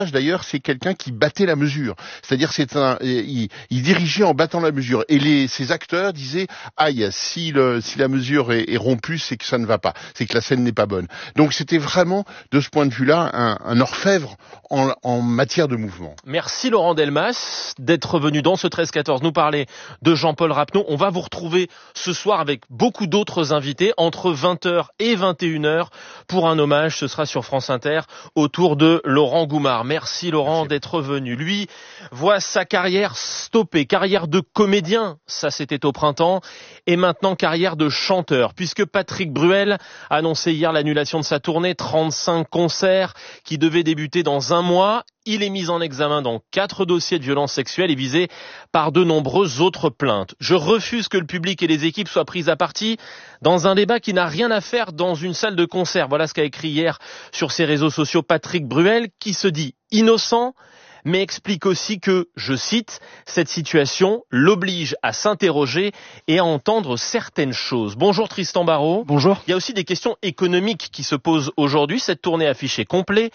D'ailleurs, c'est quelqu'un qui battait la mesure. C'est-à-dire, il dirigeait en battant la mesure. Et ses acteurs disaient, aïe, si la mesure est rompue, c'est que ça ne va pas. C'est que la scène n'est pas bonne. Donc, c'était vraiment, de ce point de vue-là, un orfèvre en matière de mouvement. Merci Laurent Delmas d'être venu dans ce 13-14 nous parler de Jean-Paul Rapneau. On va vous retrouver ce soir avec beaucoup d'autres invités entre 20h et 21h pour un hommage. Ce sera sur France Inter autour de Laurent Goumard. Merci Laurent d'être venu. Lui voit sa carrière stoppée. Carrière de comédien, ça c'était au printemps. Et maintenant carrière de chanteur. Puisque Patrick Bruel a annoncé hier l'annulation de sa tournée. 35 concerts qui devaient débuter dans un mois. Il est mis en examen dans 4 dossiers de violences sexuelles et visé par de nombreuses autres plaintes. Je refuse que le public et les équipes soient pris à partie dans un débat qui n'a rien à faire dans une salle de concert. Voilà ce qu'a écrit hier sur ses réseaux sociaux Patrick Bruel, qui se dit innocent, mais explique aussi que, je cite, cette situation l'oblige à s'interroger et à entendre certaines choses. Bonjour Tristan Barraud. Bonjour. Il y a aussi des questions économiques qui se posent aujourd'hui. Cette tournée affichée complet,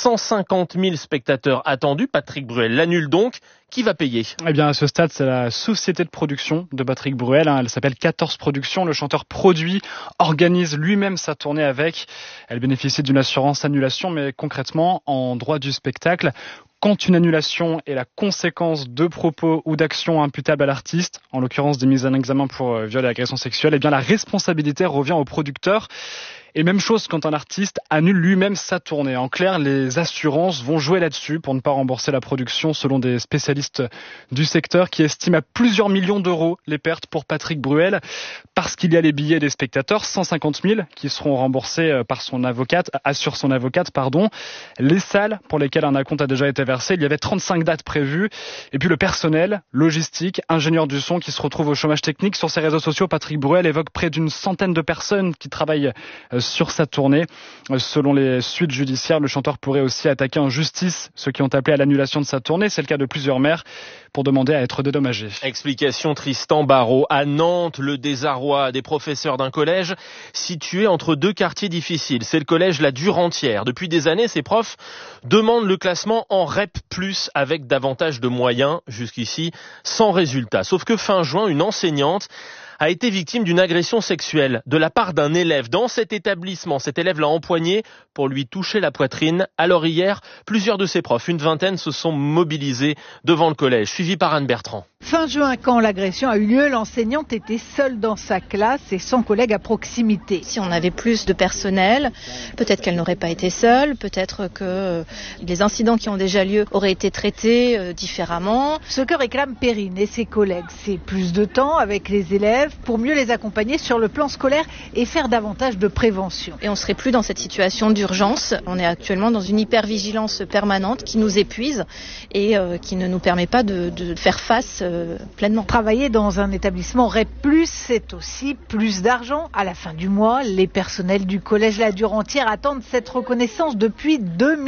150 000 spectateurs attendus. Patrick Bruel l'annule donc. Qui va payer ? Eh bien, à ce stade, c'est la société de production de Patrick Bruel. Elle s'appelle 14 Productions. Le chanteur produit, organise lui-même sa tournée avec. Elle bénéficie d'une assurance annulation, mais concrètement, en droit du spectacle, quand une annulation est la conséquence de propos ou d'actions imputables à l'artiste, en l'occurrence des mises en examen pour viol et agression sexuelle, eh bien la responsabilité revient au producteur. Et même chose quand un artiste annule lui-même sa tournée. En clair, les assurances vont jouer là-dessus pour ne pas rembourser la production, selon des spécialistes du secteur qui estiment à plusieurs millions d'euros les pertes pour Patrick Bruel, parce qu'il y a les billets des spectateurs, 150 000 qui seront remboursés par son avocate, assure son avocate, pardon. Les salles pour lesquelles un acompte a déjà été versé, il y avait 35 dates prévues. Et puis le personnel, logistique, ingénieur du son qui se retrouve au chômage technique. Sur ses réseaux sociaux, Patrick Bruel évoque près d'une centaine de personnes qui travaillent sur sa tournée. Selon les suites judiciaires, le chanteur pourrait aussi attaquer en justice ceux qui ont appelé à l'annulation de sa tournée. C'est le cas de plusieurs maires pour demander à être dédommagés. Explication Tristan Barraud. À Nantes, le désarroi des professeurs d'un collège situé entre 2 quartiers difficiles. C'est le collège La Durantière. Depuis des années, ces profs demandent le classement en REP+, avec davantage de moyens, jusqu'ici, sans résultat. Sauf que fin juin, une enseignante a été victime d'une agression sexuelle de la part d'un élève dans cet établissement. Cet élève l'a empoigné pour lui toucher la poitrine. Alors hier, plusieurs de ses profs, une vingtaine, se sont mobilisés devant le collège, suivi par Anne Bertrand. Fin juin, quand l'agression a eu lieu, l'enseignante était seule dans sa classe et sans collègue à proximité. Si on avait plus de personnel, peut-être qu'elle n'aurait pas été seule, peut-être que les incidents qui ont déjà lieu auraient été traités différemment. Ce que réclament Perrine et ses collègues, c'est plus de temps avec les élèves pour mieux les accompagner sur le plan scolaire et faire davantage de prévention. Et on ne serait plus dans cette situation d'urgence. On est actuellement dans une hypervigilance permanente qui nous épuise et qui ne nous permet pas de faire face pleinement. Travailler dans un établissement REP+, c'est aussi plus d'argent. À la fin du mois, les personnels du collège La Durantière attendent cette reconnaissance depuis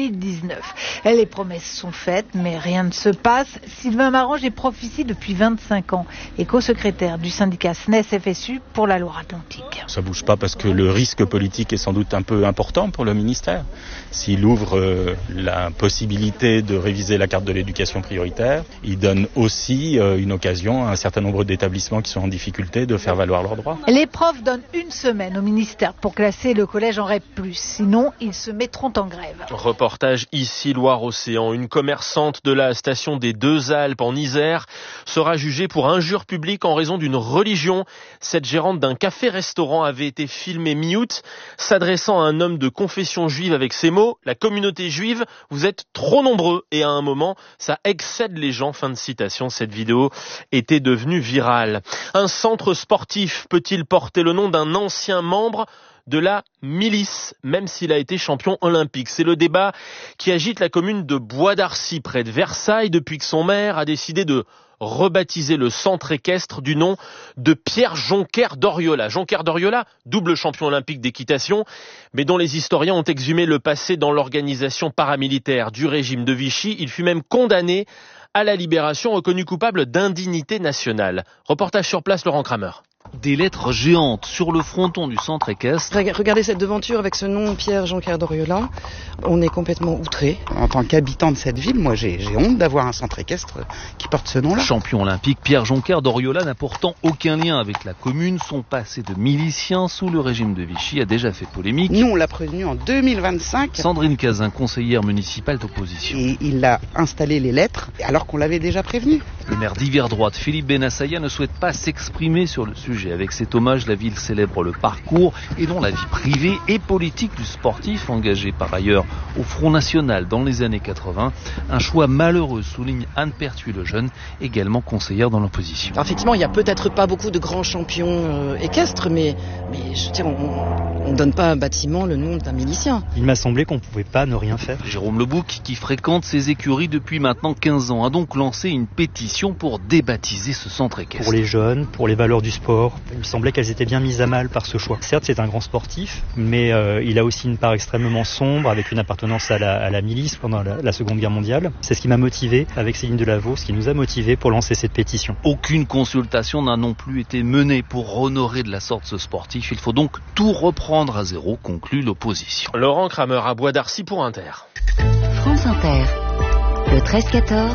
2019. Les promesses sont faites, mais rien ne se passe. Sylvain Marange est prof ici depuis 25 ans et co-secrétaire du syndicat SNES-FSU pour la Loire-Atlantique. Ça bouge pas parce que le risque politique est sans doute un peu important pour le ministère. S'il ouvre la possibilité de réviser la carte de l'éducation prioritaire, il donne aussi une occasion à un certain nombre d'établissements qui sont en difficulté de faire valoir leurs droits. Les profs donnent une semaine au ministère pour classer le collège en REP+. Sinon, ils se mettront en grève. Reportage ici Loire-Océan. Une commerçante de la station des Deux Alpes en Isère sera jugée pour injure publique en raison d'une religion. Cette gérante d'un café-restaurant avait été filmée mi-août s'adressant à un homme de confession juive avec ces mots: la communauté juive, vous êtes trop nombreux. Et à un moment, ça excède les gens. Fin de citation. Cette vidéo était devenue virale. Un centre sportif peut-il porter le nom d'un ancien membre de la milice, même s'il a été champion olympique? C'est le débat qui agite la commune de Bois d'Arcy, près de Versailles, depuis que son maire a décidé de rebaptiser le centre équestre du nom de Pierre Jonquer d'Oriola. Jonquer d'Oriola, double champion olympique d'équitation, mais dont les historiens ont exhumé le passé dans l'organisation paramilitaire du régime de Vichy. Il fut même condamné à la libération, reconnu coupable d'indignité nationale. Reportage sur place, Laurent Kramer. des lettres géantes sur le fronton du centre équestre. Regardez cette devanture avec ce nom, Pierre Joncker d'Oriola. On est complètement outrés. En tant qu'habitant de cette ville, moi j'ai honte d'avoir un centre équestre qui porte ce nom-là. Champion olympique, Pierre Joncker d'Oriola n'a pourtant aucun lien avec la commune. Son passé de milicien sous le régime de Vichy a déjà fait polémique. Nous, on l'a prévenu en 2025. Sandrine Cazin, conseillère municipale d'opposition. Et il a installé les lettres alors qu'on l'avait déjà prévenu. Le maire d'Hiver Droite, Philippe Benassaïa, ne souhaite pas s'exprimer sur le sujet. Avec cet hommage, la ville célèbre le parcours et non la vie privée et politique du sportif, engagé par ailleurs au Front National dans les années 80. Un choix malheureux, souligne Anne Pertuis-Lejeune, également conseillère dans l'opposition. Alors effectivement, il n'y a peut-être pas beaucoup de grands champions équestres, mais je veux dire, on ne donne pas à un bâtiment le nom d'un milicien. Il m'a semblé qu'on ne pouvait pas ne rien faire. Jérôme Lebouc, qui fréquente ces écuries depuis maintenant 15 ans, a donc lancé une pétition pour débaptiser ce centre équestre. Pour les jeunes, pour les valeurs du sport, il me semblait qu'elles étaient bien mises à mal par ce choix. Certes, c'est un grand sportif, mais il a aussi une part extrêmement sombre avec une appartenance à la milice pendant la Seconde Guerre mondiale. C'est ce qui m'a motivé avec Céline Delaveau, ce qui nous a motivé pour lancer cette pétition. Aucune consultation n'a non plus été menée pour honorer de la sorte ce sportif. Il faut donc tout reprendre à zéro, conclut l'opposition. Laurent Kramer à Bois d'Arcy pour Inter. France Inter, le 13-14.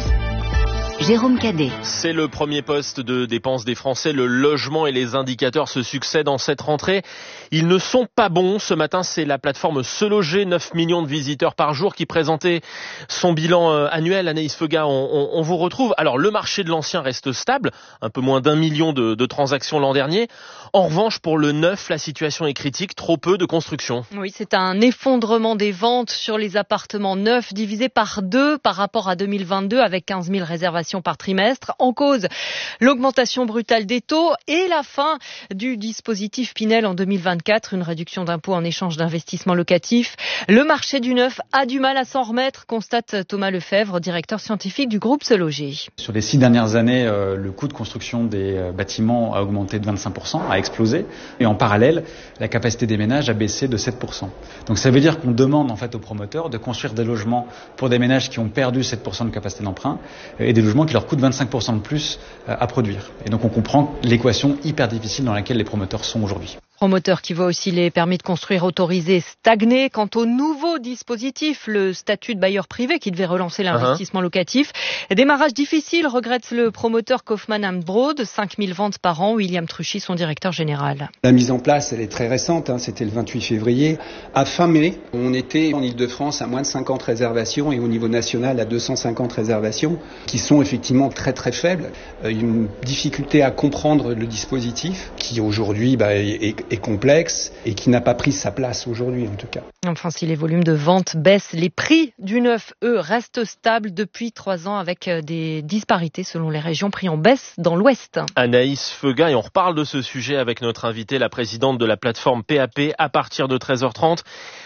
Jérôme Cadet. C'est le premier poste de dépenses des Français. Le logement et les indicateurs se succèdent en cette rentrée. Ils ne sont pas bons. Ce matin, c'est la plateforme Se Loger, 9 millions de visiteurs par jour, qui présentait son bilan annuel. Anaïs Feuga, on vous retrouve. Alors, le marché de l'ancien reste stable, un peu moins d'1 million de transactions l'an dernier. En revanche, pour le neuf, la situation est critique, trop peu de construction. Oui, c'est un effondrement des ventes sur les appartements neufs, divisé par 2 par rapport à 2022, avec 15 000 réservations par trimestre. En cause, l'augmentation brutale des taux et la fin du dispositif Pinel en 2024, une réduction d'impôts en échange d'investissements locatifs. Le marché du neuf a du mal à s'en remettre, constate Thomas Lefebvre, directeur scientifique du groupe Se Loger. Sur les 6 dernières années, le coût de construction des bâtiments a augmenté de 25%, a explosé. Et en parallèle, la capacité des ménages a baissé de 7%. Donc ça veut dire qu'on demande en fait aux promoteurs de construire des logements pour des ménages qui ont perdu 7% de capacité d'emprunt et des logements qui leur coûtent 25% de plus à produire. Et donc on comprend l'équation hyper difficile dans laquelle les promoteurs sont aujourd'hui. Promoteur qui voit aussi les permis de construire autorisés stagner. Quant au nouveau dispositif, le statut de bailleur privé qui devait relancer l'investissement locatif. Démarrage difficile, regrette le promoteur Kaufmann Ambrode. 5000 ventes par an. William Truchy, son directeur général. La mise en place, elle est très récente. C'était le 28 février. À fin mai, on était en Ile-de-France à moins de 50 réservations et au niveau national à 250 réservations qui sont effectivement très très faibles. Une difficulté à comprendre le dispositif qui aujourd'hui est complexe et qui n'a pas pris sa place aujourd'hui en tout cas. Enfin, si les volumes de vente baissent, les prix du neuf, eux, restent stables depuis 3 ans avec des disparités selon les régions, prix en baisse dans l'Ouest. Anaïs Feuga, et on reparle de ce sujet avec notre invitée, la présidente de la plateforme PAP, à partir de 13h30.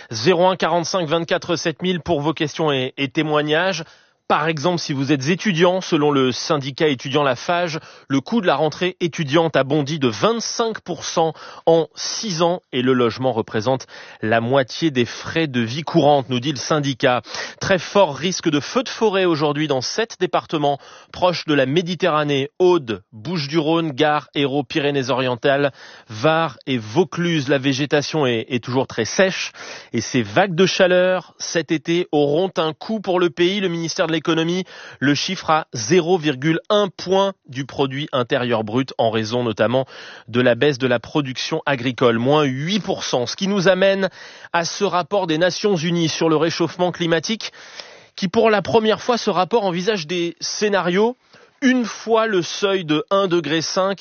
01 45 24 7000 pour vos questions et témoignages. Par exemple, si vous êtes étudiant, selon le syndicat étudiant Lafage, le coût de la rentrée étudiante a bondi de 25% en 6 ans et le logement représente la moitié des frais de vie courante, nous dit le syndicat. Très fort risque de feu de forêt aujourd'hui dans 7 départements proches de la Méditerranée, Aude, Bouches-du-Rhône, Gard, Hérault, Pyrénées-Orientales, Var et Vaucluse. La végétation est toujours très sèche et ces vagues de chaleur cet été auront un coût pour le pays. Le ministère de l'économie le chiffre à 0,1 point du produit intérieur brut en raison notamment de la baisse de la production agricole, moins 8%. Ce qui nous amène à ce rapport des Nations Unies sur le réchauffement climatique qui pour la première fois ce rapport envisage des scénarios une fois le seuil de 1,5 degré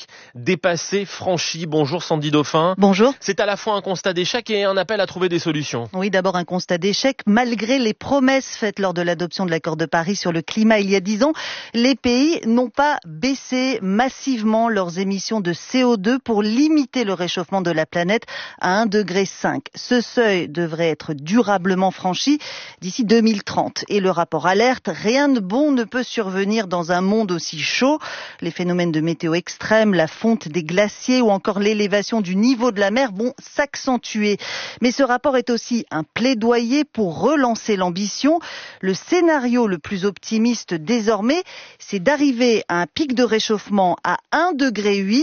dépassé, franchi. Bonjour Sandy Dauphin. Bonjour. C'est à la fois un constat d'échec et un appel à trouver des solutions. Oui, d'abord un constat d'échec. Malgré les promesses faites lors de l'adoption de l'accord de Paris sur le climat il y a 10 ans, les pays n'ont pas baissé massivement leurs émissions de CO2 pour limiter le réchauffement de la planète à 1,5 degré. Ce seuil devrait être durablement franchi d'ici 2030. Et le rapport alerte, rien de bon ne peut survenir dans un monde aussi chaud. Les phénomènes de météo extrêmes, la fonte des glaciers ou encore l'élévation du niveau de la mer vont s'accentuer. Mais ce rapport est aussi un plaidoyer pour relancer l'ambition. Le scénario le plus optimiste désormais, c'est d'arriver à un pic de réchauffement à 1,8 degré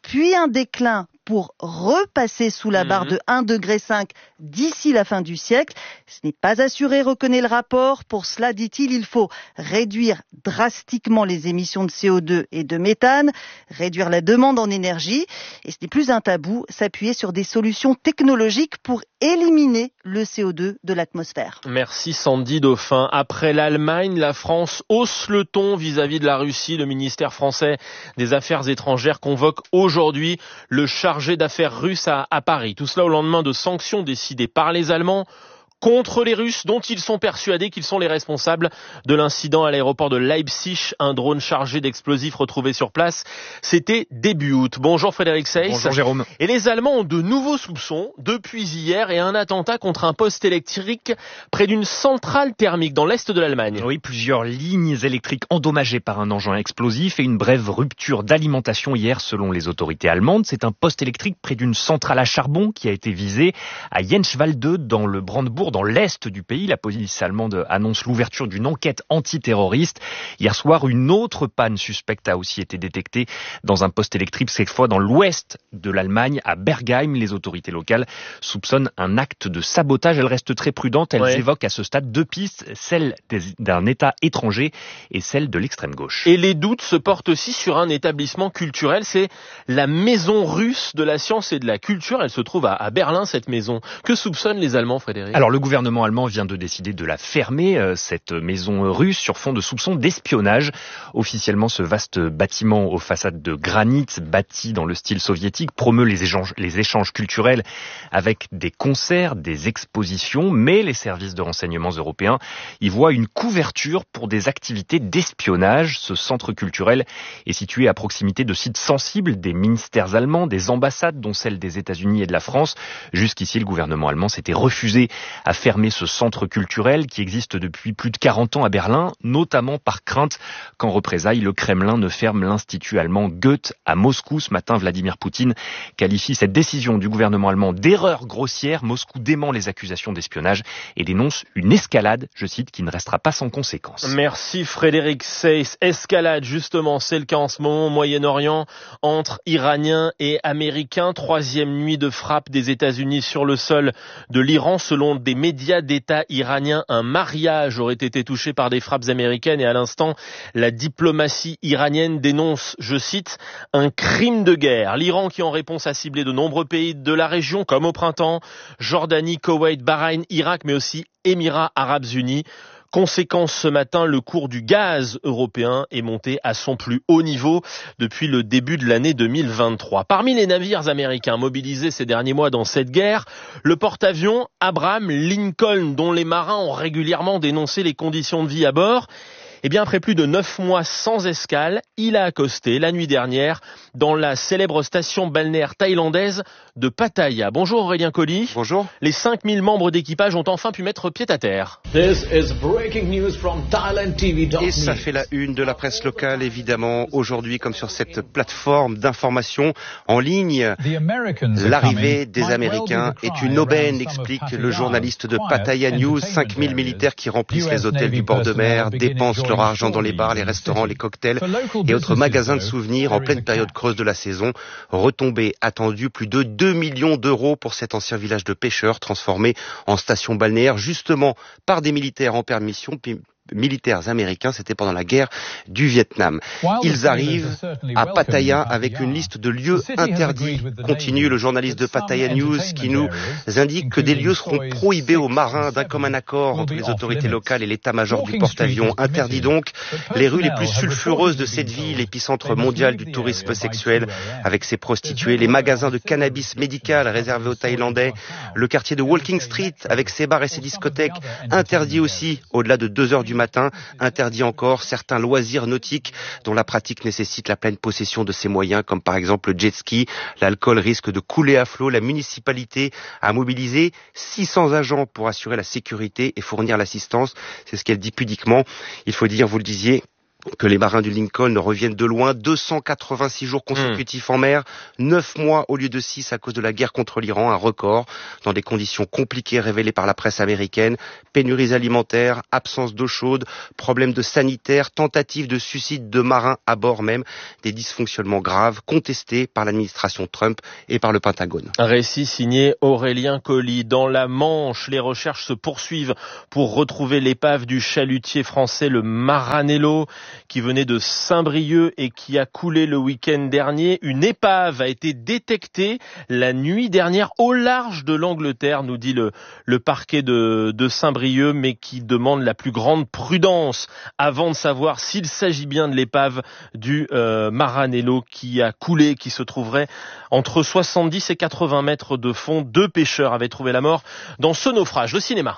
puis un déclin pour repasser sous la barre de 1,5 degré d'ici la fin du siècle. Ce n'est pas assuré, reconnaît le rapport. Pour cela, dit-il, il faut réduire drastiquement les émissions de CO2 et de méthane, réduire la demande en énergie, et ce n'est plus un tabou, s'appuyer sur des solutions technologiques pour éliminer le CO2 de l'atmosphère. Merci Sandy Dauphin. Après l'Allemagne, la France hausse le ton vis-à-vis de la Russie. Le ministère français des Affaires étrangères convoque aujourd'hui le chargé d'affaires russe à Paris. Tout cela au lendemain de sanctions décidées par les Allemands contre les Russes, dont ils sont persuadés qu'ils sont les responsables de l'incident à l'aéroport de Leipzig. Un drone chargé d'explosifs retrouvé sur place. C'était début août. Bonjour Frédéric Seyss. Bonjour Jérôme. Et les Allemands ont de nouveaux soupçons depuis hier et un attentat contre un poste électrique près d'une centrale thermique dans l'est de l'Allemagne. Oui, plusieurs lignes électriques endommagées par un engin explosif et une brève rupture d'alimentation hier selon les autorités allemandes. C'est un poste électrique près d'une centrale à charbon qui a été visé à Jenswalde dans le Brandebourg, dans l'est du pays. La police allemande annonce l'ouverture d'une enquête antiterroriste. Hier soir, une autre panne suspecte a aussi été détectée dans un poste électrique, cette fois dans l'ouest de l'Allemagne, à Bergheim. Les autorités locales soupçonnent un acte de sabotage. Elles restent très prudentes. Elles évoquent à ce stade deux pistes, celle d'un État étranger et celle de l'extrême gauche. Et les doutes se portent aussi sur un établissement culturel. C'est la Maison russe de la science et de la culture. Elle se trouve à Berlin, cette maison. Que soupçonnent les Allemands, Frédéric ? Alors, le gouvernement allemand vient de décider de la fermer, cette maison russe, sur fond de soupçons d'espionnage. Officiellement, ce vaste bâtiment aux façades de granit, bâti dans le style soviétique, promeut les échanges culturels avec des concerts, des expositions, mais les services de renseignements européens y voient une couverture pour des activités d'espionnage. Ce centre culturel est situé à proximité de sites sensibles des ministères allemands, des ambassades, dont celle des États-Unis et de la France. Jusqu'ici, le gouvernement allemand s'était refusé à fermer ce centre culturel qui existe depuis plus de 40 ans à Berlin, notamment par crainte qu'en représailles, le Kremlin ne ferme l'institut allemand Goethe à Moscou. Ce matin, Vladimir Poutine qualifie cette décision du gouvernement allemand d'erreur grossière. Moscou dément les accusations d'espionnage et dénonce une escalade, je cite, qui ne restera pas sans conséquence. Merci Frédéric Seyss. Escalade, justement, c'est le cas en ce moment au Moyen-Orient entre Iraniens et Américains. Troisième nuit de frappe des États-Unis sur le sol de l'Iran. Selon des médias d'État iraniens, un mariage aurait été touché par des frappes américaines et à l'instant, la diplomatie iranienne dénonce, je cite, un crime de guerre. L'Iran qui en réponse a ciblé de nombreux pays de la région comme au printemps, Jordanie, Koweït, Bahreïn, Irak, mais aussi Émirats arabes unis. Conséquence, ce matin, le cours du gaz européen est monté à son plus haut niveau depuis le début de l'année 2023. Parmi les navires américains mobilisés ces derniers mois dans cette guerre, le porte-avions Abraham Lincoln, dont les marins ont régulièrement dénoncé les conditions de vie à bord. Eh bien, après plus de 9 mois sans escale, il a accosté la nuit dernière dans la célèbre station balnéaire thaïlandaise de Pattaya. Bonjour Aurélien Colly. Bonjour. Les 5000 membres d'équipage ont enfin pu mettre pied à terre. This is breaking news from ThailandTV.me. Et ça fait la une de la presse locale, évidemment, aujourd'hui, comme sur cette plateforme d'information en ligne. L'arrivée des Américains est une aubaine, explique le journaliste de Pattaya News. 5000 militaires qui remplissent les hôtels du bord de mer, dépensent leur argent dans les bars, les restaurants, les cocktails et autres magasins de souvenirs en pleine période creuse de la saison. Retombée attendue, plus de 2 millions d'euros pour cet ancien village de pêcheurs transformé en station balnéaire justement par des militaires en permission, militaires américains, c'était pendant la guerre du Vietnam. Ils arrivent à Pattaya avec une liste de lieux interdits. Continue le journaliste de Pattaya News qui nous indique que des lieux seront prohibés aux marins d'un commun accord entre les autorités locales et l'état-major du porte-avions. Interdit donc les rues les plus sulfureuses de cette ville, épicentre mondial du tourisme sexuel avec ses prostituées, les magasins de cannabis médical réservés aux Thaïlandais, le quartier de Walking Street avec ses bars et ses discothèques. Interdit aussi au-delà de 2 heures du matin, interdit encore certains loisirs nautiques dont la pratique nécessite la pleine possession de ses moyens, comme par exemple le jet ski. L'alcool risque de couler à flot. La municipalité a mobilisé 600 agents pour assurer la sécurité et fournir l'assistance. C'est ce qu'elle dit pudiquement. Il faut dire, vous le disiez, que les marins du Lincoln reviennent de loin, 286 jours consécutifs en mer, 9 mois au lieu de 6 à cause de la guerre contre l'Iran, un record, dans des conditions compliquées révélées par la presse américaine, pénuries alimentaires, absence d'eau chaude, problèmes de sanitaire, tentatives de suicide de marins à bord même, des dysfonctionnements graves contestés par l'administration Trump et par le Pentagone. Un récit signé Aurélien Colli. Dans la Manche, les recherches se poursuivent pour retrouver l'épave du chalutier français le Maranello qui venait de Saint-Brieuc et qui a coulé le week-end dernier. Une épave a été détectée la nuit dernière au large de l'Angleterre, nous dit le parquet de Saint-Brieuc, mais qui demande la plus grande prudence avant de savoir s'il s'agit bien de l'épave du Maranello qui a coulé, qui se trouverait entre 70 et 80 mètres de fond. 2 pêcheurs avaient trouvé la mort dans ce naufrage. Le cinéma.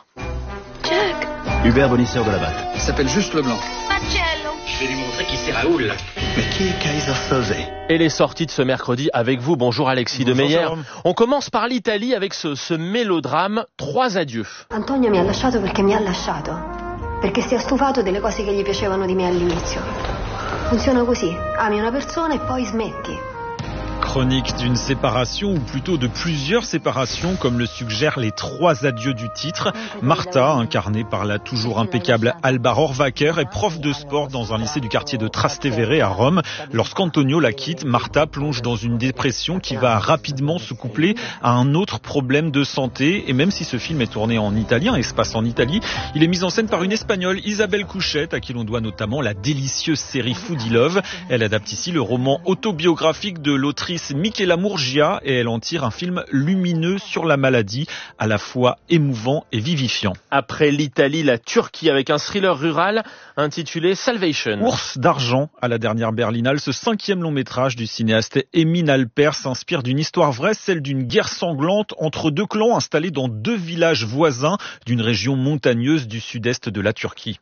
Jack. Hubert, bonisseur de la balle. Il s'appelle juste Leblanc. Marcello. Je vais lui montrer qui c'est Raoul. Mais qui est Kaiser Soze? Et les sorties de ce mercredi avec vous. Bonjour Alexis Demeyer. On commence par l'Italie avec ce mélodrame 3 adieux. Antonio mi ha lasciato perché mi ha lasciato. Perché si è stufato delle cose che gli piacevano di me all'inizio. Funziona così. Ami una persona e poi smetti. Chronique d'une séparation, ou plutôt de plusieurs séparations, comme le suggèrent les 3 adieux du titre. Martha, incarnée par la toujours impeccable Alba Rohrwacher, est prof de sport dans un lycée du quartier de Trastevere à Rome. Lorsqu'Antonio la quitte, Martha plonge dans une dépression qui va rapidement se coupler à un autre problème de santé. Et même si ce film est tourné en italien et se passe en Italie, il est mis en scène par une Espagnole, Isabelle Couchette, à qui l'on doit notamment la délicieuse série Foodie Love. Elle adapte ici le roman autobiographique de l'autrice Michela Murgia et elle en tire un film lumineux sur la maladie, à la fois émouvant et vivifiant. Après l'Italie, la Turquie avec un thriller rural intitulé Salvation. Ours d'argent à la dernière Berlinale, ce 5e long métrage du cinéaste Emin Alper s'inspire d'une histoire vraie, celle d'une guerre sanglante entre 2 clans installés dans 2 villages voisins d'une région montagneuse du sud-est de la Turquie.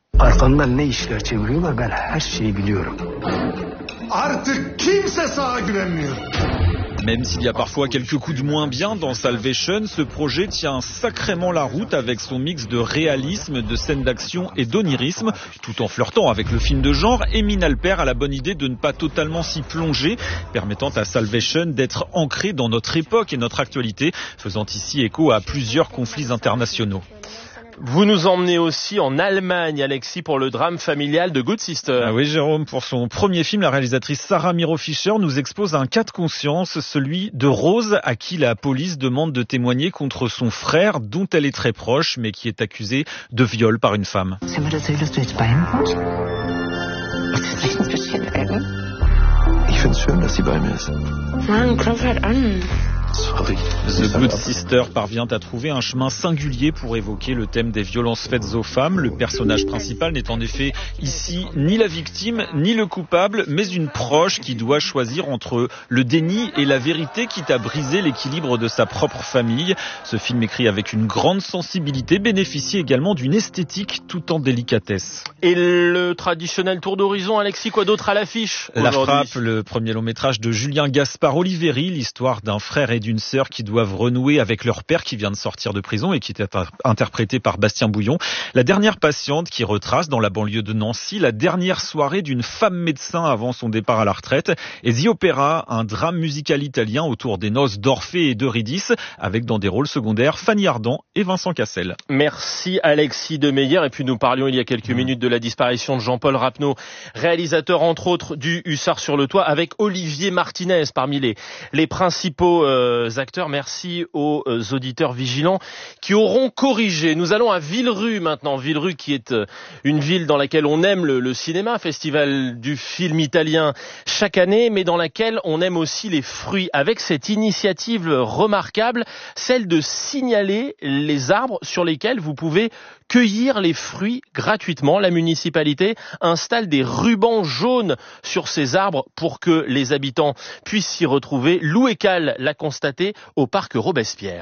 Même s'il y a parfois quelques coups de moins bien dans Salvation, ce projet tient sacrément la route avec son mix de réalisme, de scènes d'action et d'onirisme. Tout en flirtant avec le film de genre, Emin Alper a la bonne idée de ne pas totalement s'y plonger, permettant à Salvation d'être ancré dans notre époque et notre actualité, faisant ici écho à plusieurs conflits internationaux. Vous nous emmenez aussi en Allemagne, Alexis, pour le drame familial de Good Sister. Ah oui, Jérôme, pour son premier film, la réalisatrice Sarah Miro Fischer nous expose un cas de conscience, celui de Rose, à qui la police demande de témoigner contre son frère, dont elle est très proche, mais qui est accusé de viol par une femme. Ich find's schön, dass sie bei mir ist. Mann, klopf halt an. The Good Sister parvient à trouver un chemin singulier pour évoquer le thème des violences faites aux femmes. Le personnage principal n'est en effet ici ni la victime ni le coupable, mais une proche qui doit choisir entre le déni et la vérité, quitte à briser l'équilibre de sa propre famille. Ce film écrit avec une grande sensibilité bénéficie également d'une esthétique tout en délicatesse. Et le traditionnel tour d'horizon, Alexis, quoi d'autre à l'affiche La aujourd'hui? Frappe, le premier long métrage de Julien Gaspard Oliveri, l'histoire d'un frère et d'une sœur qui doivent renouer avec leur père qui vient de sortir de prison et qui était interprété par Bastien Bouillon. La dernière patiente qui retrace dans la banlieue de Nancy la dernière soirée d'une femme médecin avant son départ à la retraite. Et The Opera, un drame musical italien autour des noces d'Orphée et d'Eurydice, avec dans des rôles secondaires Fanny Ardant et Vincent Cassel. Merci Alexis Demeyer. Et puis nous parlions il y a quelques minutes de la disparition de Jean-Paul Rapneau, réalisateur entre autres du Hussard sur le toit, avec Olivier Martinez parmi les principaux acteurs. Merci aux auditeurs vigilants qui auront corrigé. Nous allons à Villerue maintenant. Villerue qui est une ville dans laquelle on aime le cinéma, festival du film italien chaque année, mais dans laquelle on aime aussi les fruits, avec cette initiative remarquable, celle de signaler les arbres sur lesquels vous pouvez cueillir les fruits gratuitement. La municipalité installe des rubans jaunes sur ces arbres pour que les habitants puissent s'y retrouver. Lou Ecal l'a constaté au parc Robespierre.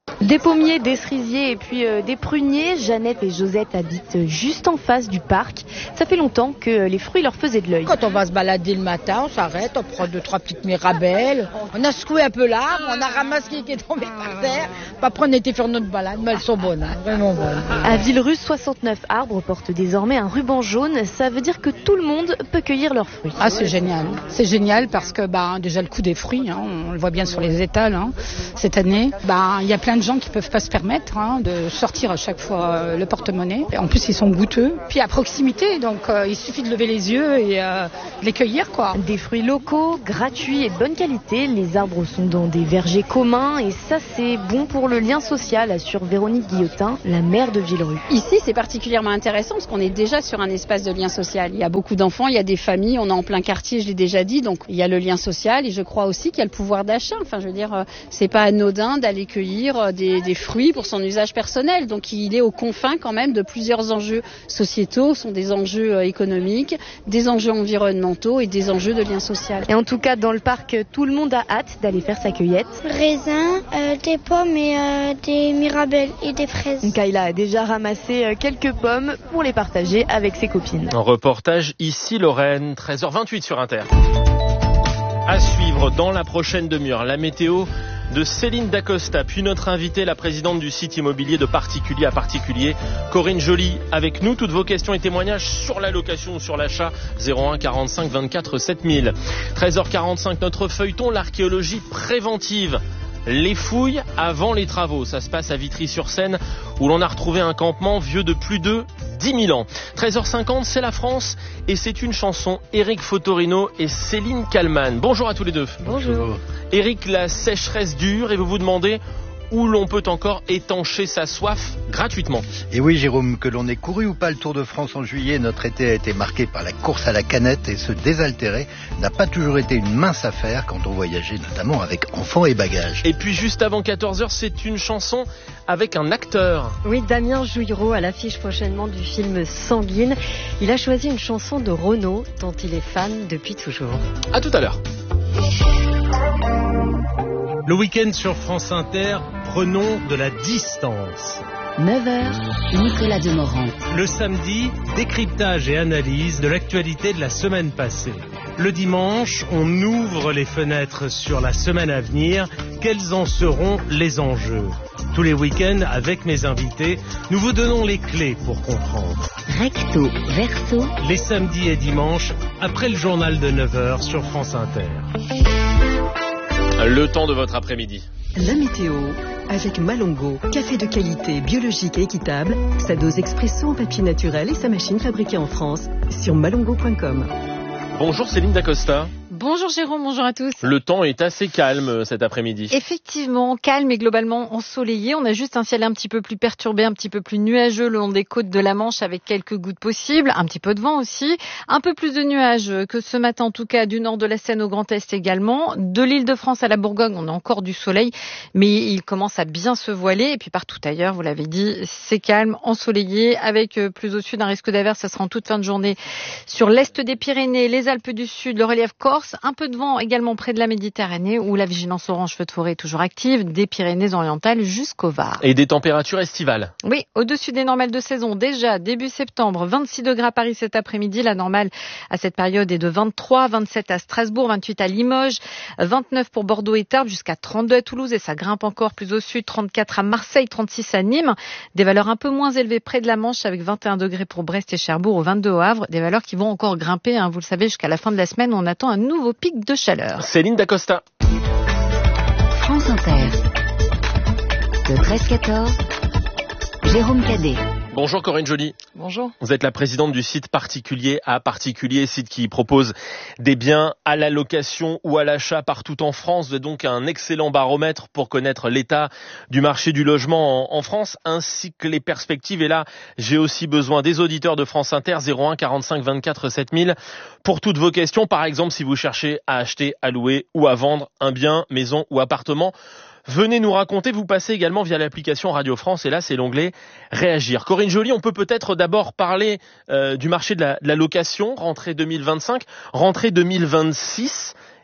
Des pommiers, des cerisiers et puis des pruniers. Jeannette et Josette habitent juste en face du parc. Ça fait longtemps que les fruits leur faisaient de l'œil. Quand on va se balader le matin, on s'arrête, on prend 2-3 petites mirabelles. On a secoué un peu l'arbre, on a ramassé ce qui est tombé par terre. Après on était faire notre balade, mais elles sont bonnes, hein, vraiment bonnes. À Villerusse, 69 arbres portent désormais un ruban jaune. Ça veut dire que tout le monde peut cueillir leurs fruits. Ah, c'est génial. C'est génial parce que déjà le coût des fruits, hein, on le voit bien sur les étals. Hein, cette année, il y a plein de gens qui peuvent pas se permettre de sortir à chaque fois le porte-monnaie. Et en plus, ils sont goûteux. Puis à proximité, donc il suffit de lever les yeux et de les cueillir, quoi. Des fruits locaux, gratuits et de bonne qualité. Les arbres sont dans des vergers communs et ça, c'est bon pour le lien social, assure Véronique Guillotin, la maire de Villerue. Ici, c'est particulièrement intéressant parce qu'on est déjà sur un espace de lien social. Il y a beaucoup d'enfants, il y a des familles, on est en plein quartier, je l'ai déjà dit, donc il y a le lien social et je crois aussi qu'il y a le pouvoir d'achat. Enfin, je veux dire, c'est pas anodin d'aller cueillir des fruits pour son usage personnel. Donc il est aux confins quand même de plusieurs enjeux sociétaux, ce sont des enjeux économiques, des enjeux environnementaux et des enjeux de lien social. Et en tout cas, dans le parc, tout le monde a hâte d'aller faire sa cueillette. Raisins, des pommes et des mirabelles et des fraises. Kayla a déjà ramassé quelques pommes pour les partager avec ses copines. Un reportage ici, Lorraine, 13h28 sur Inter. À suivre dans la prochaine demi-heure, la météo de Céline Dacosta, puis notre invitée, la présidente du site immobilier de particulier à particulier, Corinne Joly, avec nous. Toutes vos questions et témoignages sur la location ou sur l'achat, 01 45 24 7000. 13h45, notre feuilleton, l'archéologie préventive. Les fouilles avant les travaux. Ça se passe à Vitry-sur-Seine où l'on a retrouvé un campement vieux de plus de 10 000 ans. 13h50, c'est la France et c'est une chanson. Éric Fotorino et Céline Kallmann. Bonjour à tous les deux. Bonjour. Éric, la sécheresse dure et vous vous demandez où l'on peut encore étancher sa soif gratuitement. Et oui, Jérôme, que l'on ait couru ou pas le Tour de France en juillet, notre été a été marqué par la course à la canette et se désaltérer n'a pas toujours été une mince affaire quand on voyageait notamment avec enfants et bagages. Et puis juste avant 14h, c'est une chanson avec un acteur. Oui, Damien Jouireau à l'affiche prochainement du film Sanguine. Il a choisi une chanson de Renaud dont il est fan depuis toujours. À tout à l'heure. Le week-end sur France Inter, prenons de la distance. 9h, Nicolas Demorand. Le samedi, décryptage et analyse de l'actualité de la semaine passée. Le dimanche, on ouvre les fenêtres sur la semaine à venir. Quels en seront les enjeux ? Tous les week-ends, avec mes invités, nous vous donnons les clés pour comprendre. Recto, verso. Les samedis et dimanches, après le journal de 9h sur France Inter. Le temps de votre après-midi. La météo avec Malongo, café de qualité biologique et équitable, sa dose expresso en papier naturel et sa machine fabriquée en France sur malongo.com. Bonjour Céline Dacosta. Bonjour Jérôme, bonjour à tous. Le temps est assez calme cet après-midi. Effectivement, calme et globalement ensoleillé. On a juste un ciel un petit peu plus perturbé, un petit peu plus nuageux le long des côtes de la Manche avec quelques gouttes possibles, un petit peu de vent aussi. Un peu plus de nuages que ce matin en tout cas du nord de la Seine au Grand Est également. De l'Île-de-France à la Bourgogne, on a encore du soleil, mais il commence à bien se voiler. Et puis partout ailleurs, vous l'avez dit, c'est calme, ensoleillé avec plus au sud un risque d'averse. Ça sera en toute fin de journée sur l'est des Pyrénées, les Alpes du Sud, le relief corse. Un peu de vent également près de la Méditerranée où la vigilance orange feu de forêt est toujours active, des Pyrénées-Orientales jusqu'au Var. Et des températures estivales. Oui, au-dessus des normales de saison. Déjà, début septembre, 26 degrés à Paris cet après-midi. La normale à cette période est de 23, 27 à Strasbourg, 28 à Limoges, 29 pour Bordeaux et Tarbes, jusqu'à 32 à Toulouse et ça grimpe encore plus au sud, 34 à Marseille, 36 à Nîmes. Des valeurs un peu moins élevées près de la Manche avec 21 degrés pour Brest et Cherbourg, 22 au Havre. Des valeurs qui vont encore grimper, vous le savez, jusqu'à la fin de la semaine. On attend un nouveau pic de chaleur. Céline Dacosta. France Inter. Le 13-14. Jérôme Cadet. Bonjour Corinne Joly. Bonjour. Vous êtes la présidente du site particulier à particulier, site qui propose des biens à la location ou à l'achat partout en France. Vous êtes donc un excellent baromètre pour connaître l'état du marché du logement en France, ainsi que les perspectives. Et là, j'ai aussi besoin des auditeurs de France Inter, 01 45 24 7000, pour toutes vos questions. Par exemple, si vous cherchez à acheter, à louer ou à vendre un bien, maison ou appartement, venez nous raconter, vous passez également via l'application Radio France et là c'est l'onglet Réagir. Corinne Joly, on peut peut-être d'abord parler du marché de la location, rentrée 2025, rentrée 2026.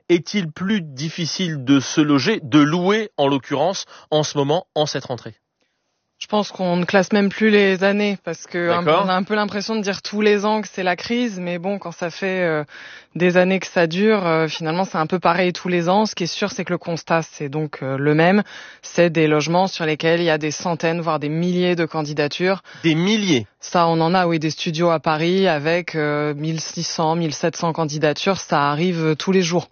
est-il plus difficile de se loger, de louer en l'occurrence, en ce moment, en cette rentrée ? Je pense qu'on ne classe même plus les années parce que on a un peu l'impression de dire tous les ans que c'est la crise, mais bon, quand ça fait des années que ça dure, finalement c'est un peu pareil tous les ans. Ce qui est sûr, c'est que le constat c'est donc le même, c'est des logements sur lesquels il y a des centaines, voire des milliers de candidatures. Des milliers ? Ça, on en a, oui, des studios à Paris avec 1600, 1700 candidatures, ça arrive tous les jours.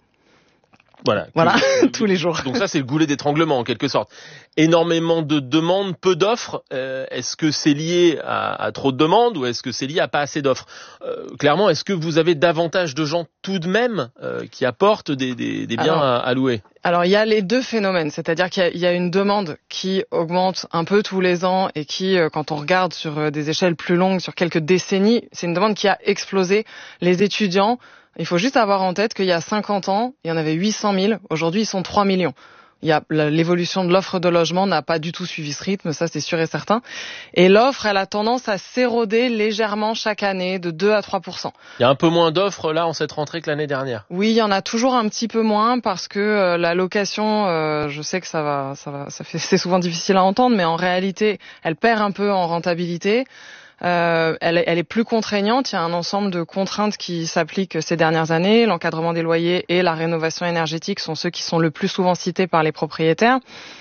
Voilà, tous les jours. Donc ça, c'est le goulet d'étranglement, en quelque sorte. Énormément de demandes, peu d'offres. Est-ce que c'est lié à trop de demandes ou est-ce que c'est lié à pas assez d'offres ? Clairement, est-ce que vous avez davantage de gens tout de même qui apportent des biens à louer ? Alors, il y a les deux phénomènes, c'est-à-dire qu'il y a une demande qui augmente un peu tous les ans et qui, quand on regarde sur des échelles plus longues, sur quelques décennies, c'est une demande qui a explosé. Les étudiants, il faut juste avoir en tête qu'il y a 50 ans, il y en avait 800 000. Aujourd'hui, ils sont 3 millions. L'évolution de l'offre de logement n'a pas du tout suivi ce rythme, ça c'est sûr et certain. Et l'offre, elle a tendance à s'éroder légèrement chaque année de 2 à 3%. Il y a un peu moins d'offres là en cette rentrée que l'année dernière. Oui, il y en a toujours un petit peu moins parce que la location, je sais que c'est souvent difficile à entendre, mais en réalité, elle perd un peu en rentabilité. Elle est plus contraignante. Il y a un ensemble de contraintes qui s'appliquent ces dernières années. L'encadrement des loyers et la rénovation énergétique sont ceux qui sont le plus souvent cités par les propriétaires.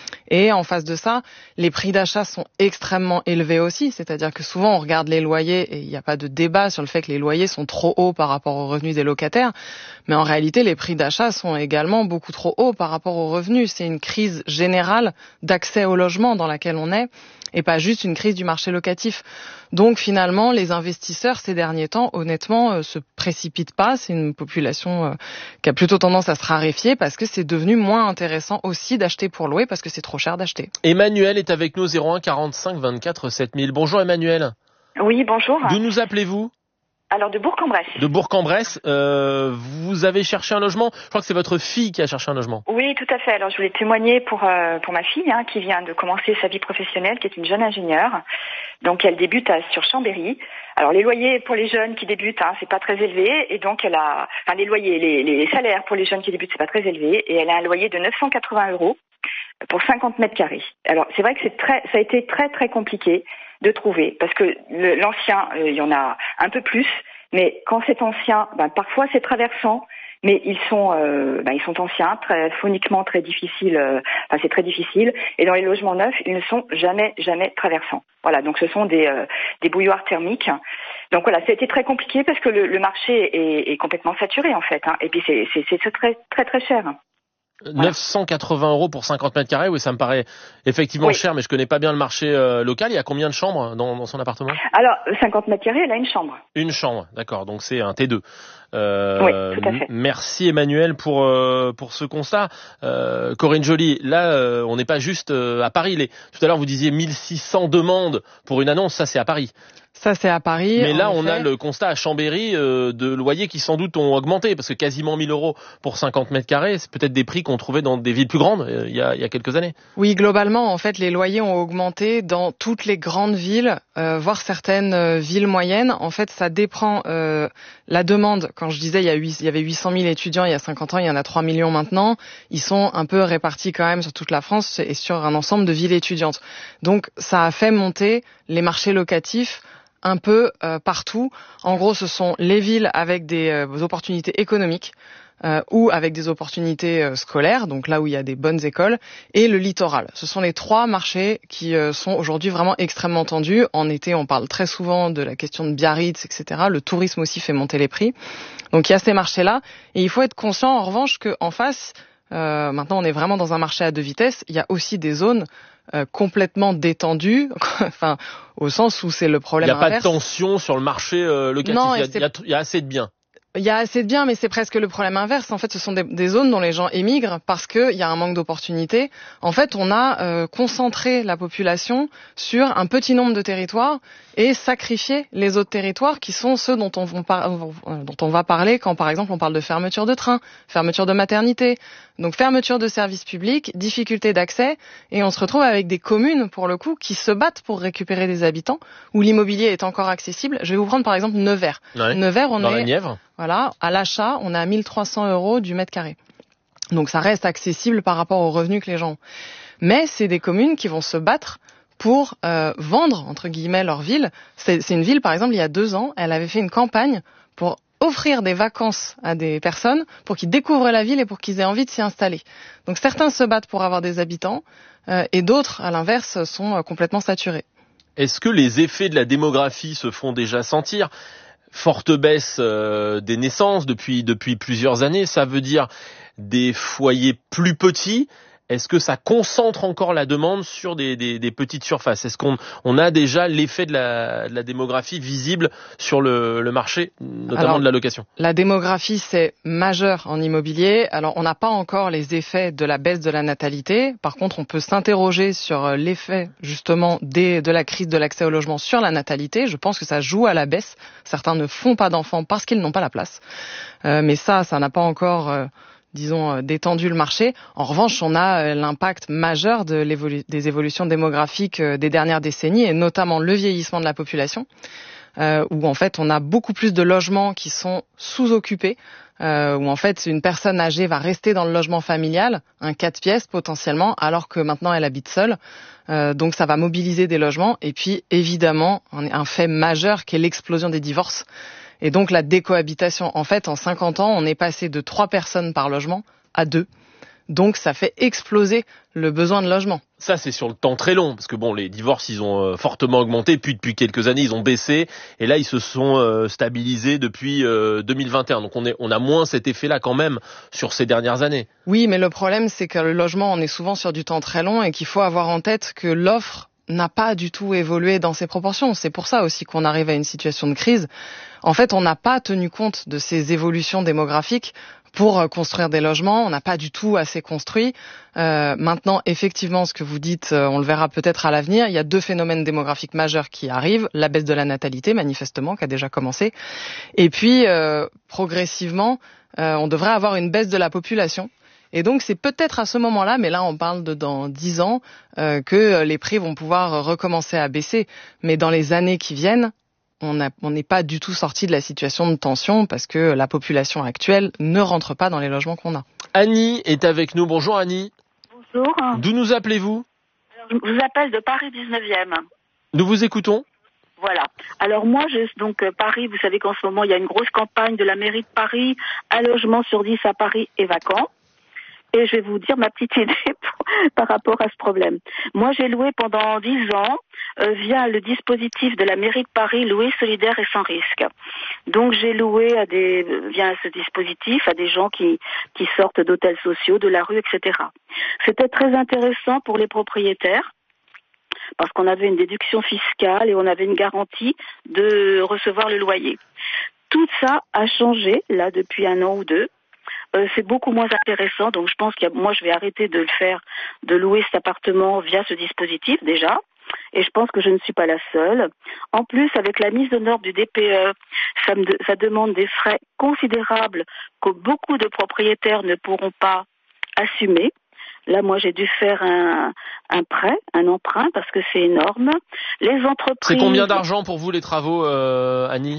Et en face de ça, les prix d'achat sont extrêmement élevés aussi. C'est-à-dire que souvent, on regarde les loyers et il n'y a pas de débat sur le fait que les loyers sont trop hauts par rapport aux revenus des locataires. Mais en réalité, les prix d'achat sont également beaucoup trop hauts par rapport aux revenus. C'est une crise générale d'accès au logement dans laquelle on est et pas juste une crise du marché locatif. Donc finalement, les investisseurs ces derniers temps, honnêtement, se précipitent pas. C'est une population qui a plutôt tendance à se raréfier parce que c'est devenu moins intéressant aussi d'acheter pour louer parce que c'est trop cher d'acheter. Emmanuel est avec nous, 01 45 24 7000. Bonjour Emmanuel. Oui, bonjour. D'où nous appelez-vous ? Alors de Bourg-en-Bresse. De Bourg-en-Bresse. Vous avez cherché un logement ? Je crois que c'est votre fille qui a cherché un logement. Oui, tout à fait. Alors je voulais témoigner pour ma fille qui vient de commencer sa vie professionnelle, qui est une jeune ingénieure. Donc elle débute sur Chambéry. Alors les loyers pour les jeunes qui débutent, c'est pas très élevé, et donc les loyers, les salaires pour les jeunes qui débutent, c'est pas très élevé, et elle a un loyer de 980 € pour 50 mètres carrés. Alors c'est vrai que ça a été très très compliqué de trouver, parce que l'ancien, il y en a un peu plus, mais quand c'est ancien, parfois c'est traversant, mais ils sont anciens, phoniquement très difficiles, c'est très difficile, et dans les logements neufs, ils ne sont jamais traversants. Voilà, donc ce sont des bouilloires thermiques. Donc voilà, ça a été très compliqué parce que le marché est complètement saturé en fait, et puis c'est très très très cher. 980 € pour 50 mètres carrés, oui, ça me paraît effectivement cher, mais je connais pas bien le marché local. Il y a combien de chambres dans son appartement ? Alors, 50 mètres carrés, elle a une chambre. Une chambre, d'accord, donc c'est un T2. Oui, tout à fait. Merci Emmanuel pour ce constat. Corinne Joly, là, on n'est pas juste à Paris. Tout à l'heure, vous disiez 1600 demandes pour une annonce, ça c'est à Paris. Ça, c'est à Paris. Mais là, on a le constat à Chambéry de loyers qui sans doute ont augmenté, parce que quasiment 1000 € pour 50 mètres carrés, c'est peut-être des prix qu'on trouvait dans des villes plus grandes il y a quelques années. Oui, globalement, en fait, les loyers ont augmenté dans toutes les grandes villes, voire certaines villes moyennes. En fait, ça dépend la demande. Quand je disais il y avait 800 000 étudiants il y a 50 ans, il y en a 3 millions maintenant. Ils sont un peu répartis quand même sur toute la France et sur un ensemble de villes étudiantes. Donc, ça a fait monter les marchés locatifs un peu partout. En gros, ce sont les villes avec des opportunités économiques ou avec des opportunités scolaires, donc là où il y a des bonnes écoles, et le littoral. Ce sont les trois marchés qui sont aujourd'hui vraiment extrêmement tendus. En été, on parle très souvent de la question de Biarritz, etc. Le tourisme aussi fait monter les prix. Donc il y a ces marchés-là, et il faut être conscient en revanche qu'en face, maintenant on est vraiment dans un marché à deux vitesses, il y a aussi des zones complètement détendu, enfin au sens où c'est le problème inverse. Il n'y a pas de tension sur le marché locatif, non, il y a assez de biens. Il y a assez de biens, mais c'est presque le problème inverse. En fait, ce sont des zones dont les gens émigrent parce qu'il y a un manque d'opportunités. En fait, on a concentré la population sur un petit nombre de territoires et sacrifié les autres territoires qui sont ceux dont on va parler quand, par exemple, on parle de fermeture de trains, fermeture de maternité, donc fermeture de services publics, difficulté d'accès, et on se retrouve avec des communes, pour le coup, qui se battent pour récupérer des habitants, où l'immobilier est encore accessible. Je vais vous prendre, par exemple, Nevers. Ouais, Nevers, on dans est... la Nièvre. Voilà, à l'achat, on est à 1300 € du mètre carré. Donc ça reste accessible par rapport aux revenus que les gens ont. Mais c'est des communes qui vont se battre pour vendre, entre guillemets, leur ville. C'est une ville, par exemple, il y a 2 ans, elle avait fait une campagne pour offrir des vacances à des personnes pour qu'ils découvrent la ville et pour qu'ils aient envie de s'y installer. Donc certains se battent pour avoir des habitants et d'autres, à l'inverse, sont complètement saturés. Est-ce que les effets de la démographie se font déjà sentir ? Forte baisse des naissances depuis plusieurs années, ça veut dire des foyers plus petits. Est-ce que ça concentre encore la demande sur des petites surfaces ? Est-ce qu'on a déjà l'effet de la démographie visible sur le marché, notamment de la location ? La démographie, c'est majeur en immobilier. Alors, on n'a pas encore les effets de la baisse de la natalité. Par contre, on peut s'interroger sur l'effet, justement, de la crise de l'accès au logement sur la natalité. Je pense que ça joue à la baisse. Certains ne font pas d'enfants parce qu'ils n'ont pas la place. Mais ça n'a pas encore... détendu le marché. En revanche, on a l'impact majeur des évolutions démographiques des dernières décennies, et notamment le vieillissement de la population, où en fait on a beaucoup plus de logements qui sont sous-occupés, où en fait une personne âgée va rester dans le logement familial, un 4 pièces potentiellement, alors que maintenant elle habite seule. Donc ça va mobiliser des logements, et puis évidemment un fait majeur qui est l'explosion des divorces. Et donc la décohabitation, en fait, en 50 ans, on est passé de 3 personnes par logement à 2. Donc ça fait exploser le besoin de logement. Ça, c'est sur le temps très long, parce que bon, les divorces, ils ont fortement augmenté, puis depuis quelques années, ils ont baissé, et là, ils se sont stabilisés depuis 2021. Donc on a moins cet effet-là quand même sur ces dernières années. Oui, mais le problème, c'est que le logement, on est souvent sur du temps très long, et qu'il faut avoir en tête que l'offre n'a pas du tout évolué dans ses proportions. C'est pour ça aussi qu'on arrive à une situation de crise. En fait, on n'a pas tenu compte de ces évolutions démographiques pour construire des logements. On n'a pas du tout assez construit. Maintenant, effectivement, ce que vous dites, on le verra peut-être à l'avenir. Il y a 2 phénomènes démographiques majeurs qui arrivent. La baisse de la natalité, manifestement, qui a déjà commencé. Et puis, progressivement, on devrait avoir une baisse de la population. Et donc, c'est peut-être à ce moment-là, mais là, on parle de dans 10 ans, que les prix vont pouvoir recommencer à baisser. Mais dans les années qui viennent, on n'est pas du tout sorti de la situation de tension parce que la population actuelle ne rentre pas dans les logements qu'on a. Annie est avec nous. Bonjour Annie. Bonjour. D'où nous appelez-vous ? Je vous appelle de Paris 19e. Nous vous écoutons. Voilà. Alors moi, Paris, vous savez qu'en ce moment, il y a une grosse campagne de la mairie de Paris. Un logement sur 10 à Paris est vacant. Et je vais vous dire ma petite idée par rapport à ce problème. Moi, j'ai loué pendant 10 ans via le dispositif de la mairie de Paris, louer solidaire et sans risque. Donc, j'ai loué via ce dispositif à des gens qui sortent d'hôtels sociaux, de la rue, etc. C'était très intéressant pour les propriétaires parce qu'on avait une déduction fiscale et on avait une garantie de recevoir le loyer. Tout ça a changé, là, depuis 1 an ou 2. C'est beaucoup moins intéressant, donc je pense moi je vais arrêter de le faire, de louer cet appartement via ce dispositif déjà, et je pense que je ne suis pas la seule. En plus, avec la mise aux normes du DPE, ça demande des frais considérables que beaucoup de propriétaires ne pourront pas assumer. Là, moi, j'ai dû faire un prêt, un emprunt, parce que c'est énorme. Les entreprises... C'est combien d'argent pour vous les travaux, Annie ?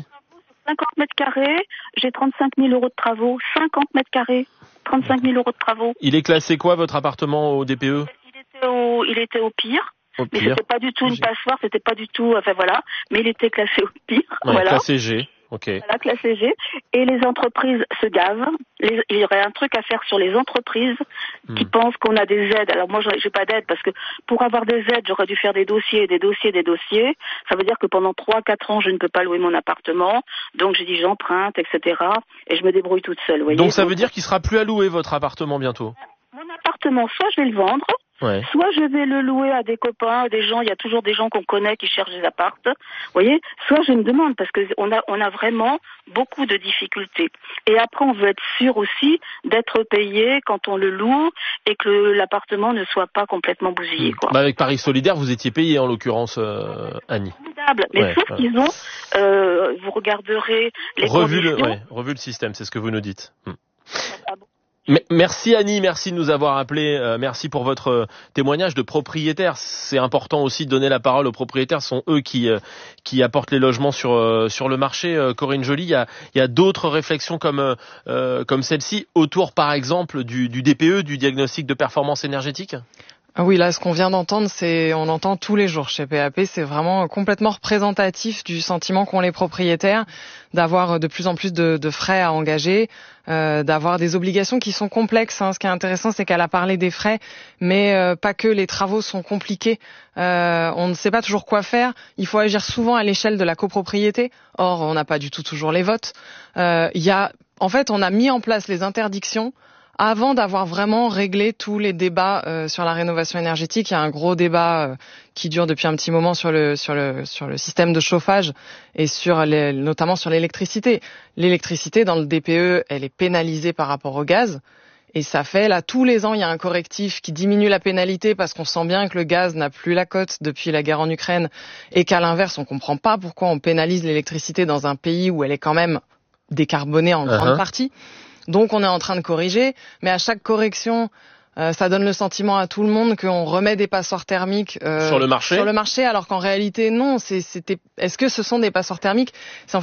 50 mètres carrés, j'ai 35 000 euros de travaux. 50 mètres carrés, 35 000 euros de travaux. Il est classé quoi, votre appartement au DPE ? Il était au pire. Mais c'était pas du tout une passoire, c'était pas du tout... Enfin voilà, mais il était classé au pire. Ouais, voilà. Classé G. Ok. Voilà, classé G. Et les entreprises se gavent. Il y aurait un truc à faire sur les entreprises qui pensent qu'on a des aides. Alors moi, j'ai pas d'aide parce que pour avoir des aides, j'aurais dû faire des dossiers. Ça veut dire que pendant 3-4 ans, je ne peux pas louer mon appartement. Donc j'ai dit j'emprunte, etc. Et je me débrouille toute seule. Voyez. Donc ça veut dire qu'il sera plus à louer votre appartement bientôt ? Mon appartement, soit je vais le vendre. Ouais. Soit je vais le louer à des copains, des gens, il y a toujours des gens qu'on connaît qui cherchent des appartes, vous voyez, soit je me demande, parce que on a vraiment beaucoup de difficultés. Et après, on veut être sûr aussi d'être payé quand on le loue et que l'appartement ne soit pas complètement bousillé, quoi. Bah avec Paris Solidaire, vous étiez payé, en l'occurrence, Annie. Formidable. Mais sauf qu'ils ont, vous regarderez les conditions. Revu le système, c'est ce que vous nous dites. Merci Annie, merci de nous avoir appelés, merci pour votre témoignage de propriétaire. C'est important aussi de donner la parole aux propriétaires, ce sont eux qui apportent les logements sur le marché. Corinne Joly, il y a d'autres réflexions comme celle-ci autour par exemple du DPE, du diagnostic de performance énergétique. Ah oui, là, ce qu'on vient d'entendre, on entend tous les jours chez PAP, c'est vraiment complètement représentatif du sentiment qu'ont les propriétaires d'avoir de plus en plus de frais à engager, d'avoir des obligations qui sont complexes. Ce qui est intéressant, c'est qu'elle a parlé des frais, mais pas que, les travaux sont compliqués. On ne sait pas toujours quoi faire. Il faut agir souvent à l'échelle de la copropriété. Or, on n'a pas du tout toujours les votes. En fait, on a mis en place les interdictions avant d'avoir vraiment réglé tous les débats sur la rénovation énergétique. Il y a un gros débat qui dure depuis un petit moment sur le système de chauffage et notamment sur l'électricité. L'électricité dans le DPE, elle est pénalisée par rapport au gaz. Et ça fait, là, tous les ans, il y a un correctif qui diminue la pénalité parce qu'on sent bien que le gaz n'a plus la cote depuis la guerre en Ukraine et qu'à l'inverse, on comprend pas pourquoi on pénalise l'électricité dans un pays où elle est quand même décarbonée en grande partie. Donc on est en train de corriger, mais à chaque correction, ça donne le sentiment à tout le monde qu'on remet des passoires thermiques sur le marché, alors qu'en réalité non. Est-ce que ce sont des passoires thermiques ?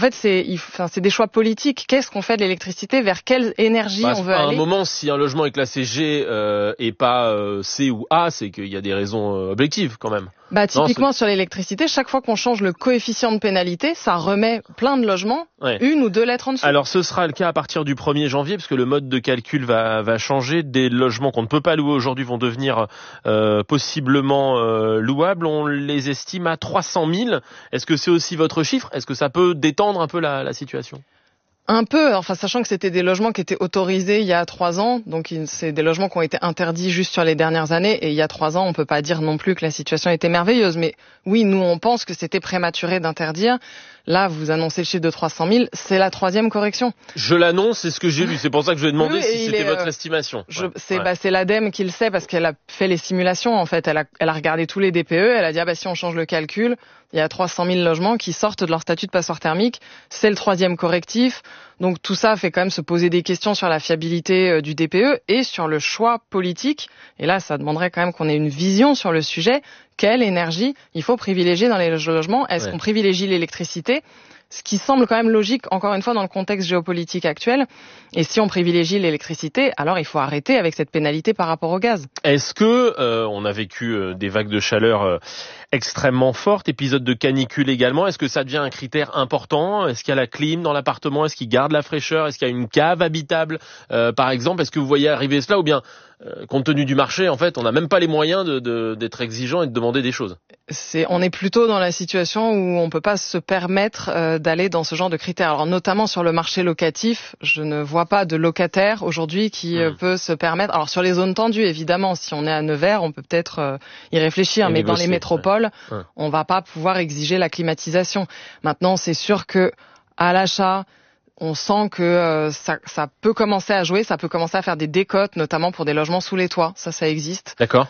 C'est des choix politiques. Qu'est-ce qu'on fait de l'électricité ? Vers quelle énergie on veut aller ? À un moment, si un logement est classé G et pas C ou A, c'est qu'il y a des raisons objectives quand même. Typiquement sur l'électricité, chaque fois qu'on change le coefficient de pénalité, ça remet plein de logements, une ou deux lettres en dessous. Alors ce sera le cas à partir du 1er janvier, parce que le mode de calcul va changer. Des logements qu'on ne peut pas louer aujourd'hui vont devenir possiblement louables. On les estime à 300 000. Est-ce que c'est aussi votre chiffre ? Est-ce que ça peut détendre un peu la situation ? Un peu, sachant que c'était des logements qui étaient autorisés il y a 3 ans, donc c'est des logements qui ont été interdits juste sur les dernières années, et il y a 3 ans, on peut pas dire non plus que la situation était merveilleuse, mais oui, nous on pense que c'était prématuré d'interdire. Là, vous annoncez le chiffre de 300 000, c'est la 3e correction. Je l'annonce, c'est ce que j'ai lu, c'est pour ça que je vais demander si c'était votre estimation. C'est l'ADEME qui le sait, parce qu'elle a fait les simulations, en fait, elle a regardé tous les DPE, elle a dit, si on change le calcul, il y a 300 000 logements qui sortent de leur statut de passoire thermique, c'est le 3e correctif. Donc tout ça fait quand même se poser des questions sur la fiabilité du DPE et sur le choix politique. Et là, ça demanderait quand même qu'on ait une vision sur le sujet. Quelle énergie il faut privilégier dans les logements ? Est-ce qu'on privilégie l'électricité ? Ce qui semble quand même logique, encore une fois, dans le contexte géopolitique actuel. Et si on privilégie l'électricité, alors il faut arrêter avec cette pénalité par rapport au gaz. Est-ce que on a vécu des vagues de chaleur extrêmement fortes, épisodes de canicule également ? Est-ce que ça devient un critère important ? Est-ce qu'il y a la clim dans l'appartement ? Est-ce qu'il garde la fraîcheur ? Est-ce qu'il y a une cave habitable, par exemple ? Est-ce que vous voyez arriver cela ? Ou bien, compte tenu du marché, en fait, on n'a même pas les moyens d'être exigeant et de demander des choses. On est plutôt dans la situation où on peut pas se permettre d'aller dans ce genre de critères. Alors notamment sur le marché locatif, je ne vois pas de locataire aujourd'hui qui peut se permettre. Alors sur les zones tendues, évidemment, si on est à Nevers, on peut peut-être y réfléchir, mais dans les métropoles, on va pas pouvoir exiger la climatisation. Maintenant, c'est sûr que à l'achat, on sent que ça peut commencer à jouer, ça peut commencer à faire des décotes, notamment pour des logements sous les toits. Ça existe. D'accord.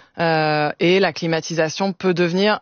Et la climatisation peut devenir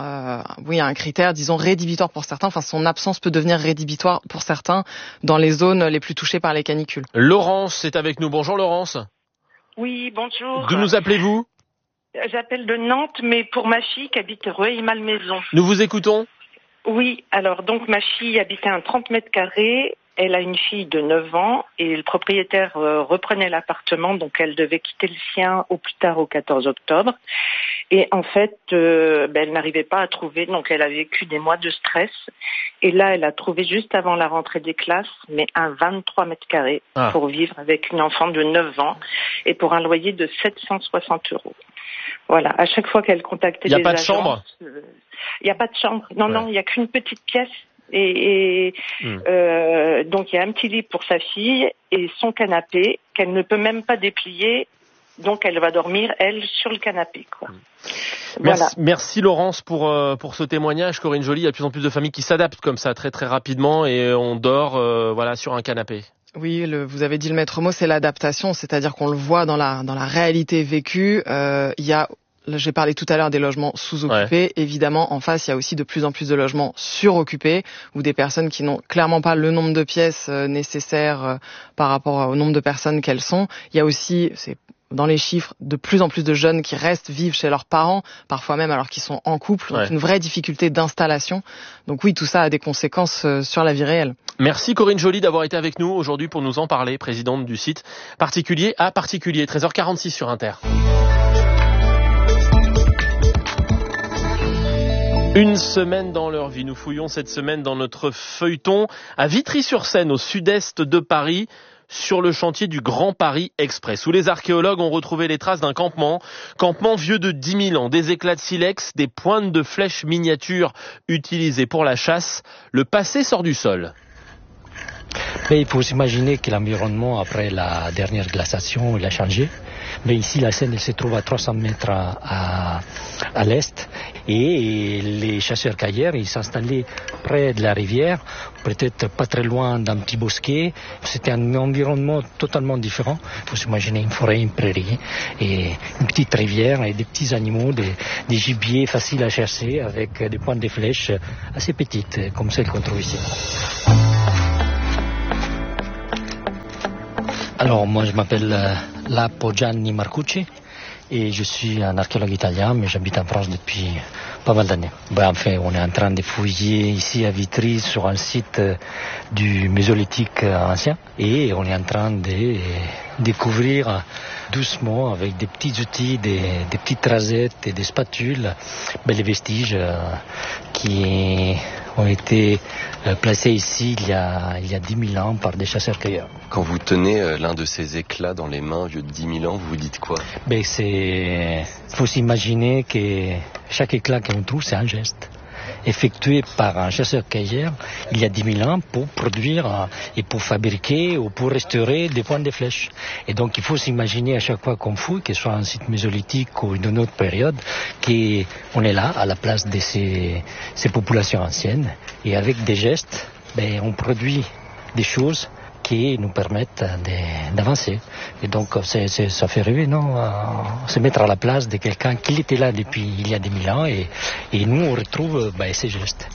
un critère, disons, rédhibitoire pour certains. Son absence peut devenir rédhibitoire pour certains dans les zones les plus touchées par les canicules. Laurence est avec nous. Bonjour Laurence. Oui, bonjour. D'où nous appelez-vous ? J'appelle de Nantes, mais pour ma fille qui habite Rueil-Malmaison. Nous vous écoutons. Oui, alors donc ma fille habitait un 30 mètres carrés. Elle a une fille de 9 ans et le propriétaire reprenait l'appartement, donc elle devait quitter le sien au plus tard au 14 octobre. Et en fait, elle n'arrivait pas à trouver, donc elle a vécu des mois de stress. Et là, elle a trouvé juste avant la rentrée des classes, mais un 23 mètres carrés pour vivre avec une enfant de 9 ans et pour un loyer de 760 €. Voilà, à chaque fois qu'elle contactait des agences... Il n'y a pas de chambre ? Il n'y a pas de chambre. Non, il n'y a qu'une petite pièce. Donc il y a un petit lit pour sa fille et son canapé qu'elle ne peut même pas déplier, donc elle va dormir elle sur le canapé, quoi. Voilà. Merci Laurence pour ce témoignage. Corinne Joly, il y a de plus en plus de familles qui s'adaptent comme ça très très rapidement et on dort sur un canapé. Oui, vous avez dit le maître mot, c'est l'adaptation, c'est-à-dire qu'on le voit dans la réalité vécue. Il y a j'ai parlé tout à l'heure des logements sous-occupés. Évidemment, en face, il y a aussi de plus en plus de logements suroccupés ou des personnes qui n'ont clairement pas le nombre de pièces nécessaires par rapport au nombre de personnes qu'elles sont. Il y a aussi, c'est dans les chiffres, de plus en plus de jeunes qui restent vivre chez leurs parents, parfois même alors qu'ils sont en couple, donc une vraie difficulté d'installation. Donc oui, tout ça a des conséquences sur la vie réelle. Merci Corinne Joly d'avoir été avec nous aujourd'hui pour nous en parler, présidente du site Particulier à Particulier, 13h46 sur Inter. Une semaine dans leur vie. Nous fouillons cette semaine dans notre feuilleton à Vitry-sur-Seine, au sud-est de Paris, sur le chantier du Grand Paris Express, où les archéologues ont retrouvé les traces d'un campement vieux de 10 000 ans, des éclats de silex, des pointes de flèches miniatures utilisées pour la chasse. Le passé sort du sol. Mais il faut s'imaginer que l'environnement, après la dernière glaciation, il a changé. Mais ici, la Seine, elle se trouve à 300 mètres à l'est. Et les chasseurs-cueilleurs, ils s'installaient près de la rivière, peut-être pas très loin d'un petit bosquet. C'était un environnement totalement différent. Il faut s'imaginer une forêt, une prairie, et une petite rivière, et des petits animaux, des gibiers faciles à chasser, avec des pointes de flèches assez petites, comme celles qu'on trouve ici. Alors, moi, je m'appelle Lapo Gianni Marcucci et je suis un archéologue italien, mais j'habite en France depuis pas mal d'années. Enfin, on est en train de fouiller ici à Vitry sur un site du Mésolithique ancien et on est en train de découvrir doucement avec des petits outils, des petites rasettes et des spatules, les vestiges qui ont été placés ici il y a 10 000 ans par des chasseurs-cueilleurs. Quand vous tenez l'un de ces éclats dans les mains vieux de 10 000 ans, vous vous dites quoi? Il faut s'imaginer que chaque éclat qu'on trouve, c'est un geste effectué par un chasseur-cueilleur il y a 10 000 ans pour produire et pour fabriquer ou pour restaurer des pointes de flèches. Et donc il faut s'imaginer à chaque fois qu'on fouille, que ce soit un site mésolithique ou d'une autre période, qu'on est là à la place de ces populations anciennes et avec des gestes, on produit des choses qui nous permettent d'avancer. Et donc, ça fait rêver, non? Se mettre à la place de quelqu'un qui était là depuis il y a 10 000 ans et nous, on retrouve ces gestes.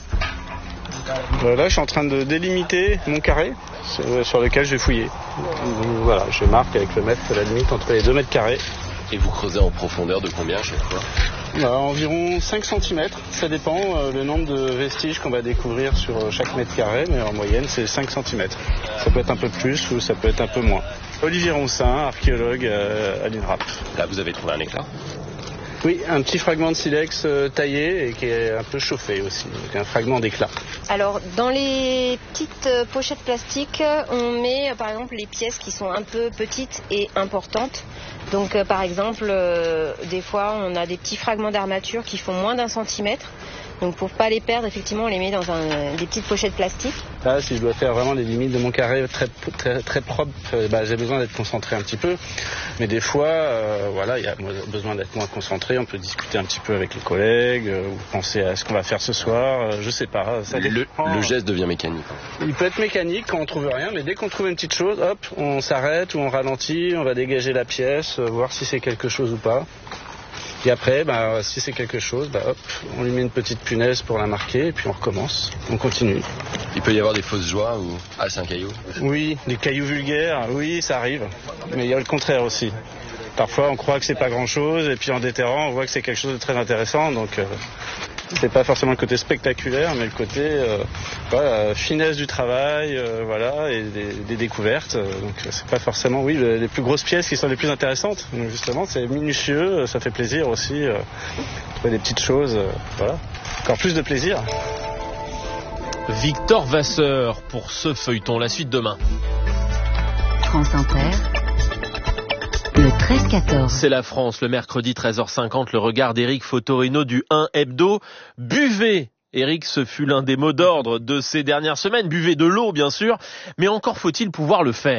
Là, je suis en train de délimiter mon carré sur lequel je vais fouiller. Voilà, je marque avec le mètre la limite entre les 2 mètres carrés. Et vous creusez en profondeur de combien à chaque fois? Environ 5 cm, ça dépend le nombre de vestiges qu'on va découvrir sur chaque mètre carré, mais en moyenne c'est 5 cm. Ça peut être un peu plus ou ça peut être un peu moins. Olivier Roncin, archéologue à l'INRAP. Là vous avez trouvé un éclat? Oui, un petit fragment de silex taillé et qui est un peu chauffé aussi, donc un fragment d'éclat. Alors, dans les petites pochettes plastiques, on met par exemple les pièces qui sont un peu petites et importantes. Donc, par exemple, des fois, on a des petits fragments d'armature qui font moins d'1 centimètre. Donc, pour pas les perdre, effectivement, on les met dans des petites pochettes plastiques. Là, si je dois faire vraiment les limites de mon carré très propre, j'ai besoin d'être concentré un petit peu. Mais des fois, il y a besoin d'être moins concentré. On peut discuter un petit peu avec les collègues ou penser à ce qu'on va faire ce soir. Je sais pas. Le geste devient mécanique. Il peut être mécanique quand on trouve rien, mais dès qu'on trouve une petite chose, hop, on s'arrête ou on ralentit, on va dégager la pièce, voir si c'est quelque chose ou pas. Et après, si c'est quelque chose, hop, on lui met une petite punaise pour la marquer et puis on recommence, on continue. Il peut y avoir des fausses joies ou c'est un caillou? Oui, des cailloux vulgaires, oui, ça arrive. Mais il y a le contraire aussi. Parfois, on croit que c'est pas grand-chose et puis en déterrant, on voit que c'est quelque chose de très intéressant. Donc, c'est pas forcément le côté spectaculaire, mais le côté finesse du travail, et des découvertes. Donc, c'est pas forcément, les plus grosses pièces qui sont les plus intéressantes. Donc, justement, c'est minutieux, ça fait plaisir aussi. Trouver des petites choses, encore plus de plaisir. Victor Vasseur pour ce feuilleton. La suite demain. France Inter. Le 13-14. C'est la France, le mercredi 13h50, le regard d'Éric Fotorino du 1 Hebdo. Buvez! Éric, ce fut l'un des mots d'ordre de ces dernières semaines. Buvez de l'eau, bien sûr, mais encore faut-il pouvoir le faire.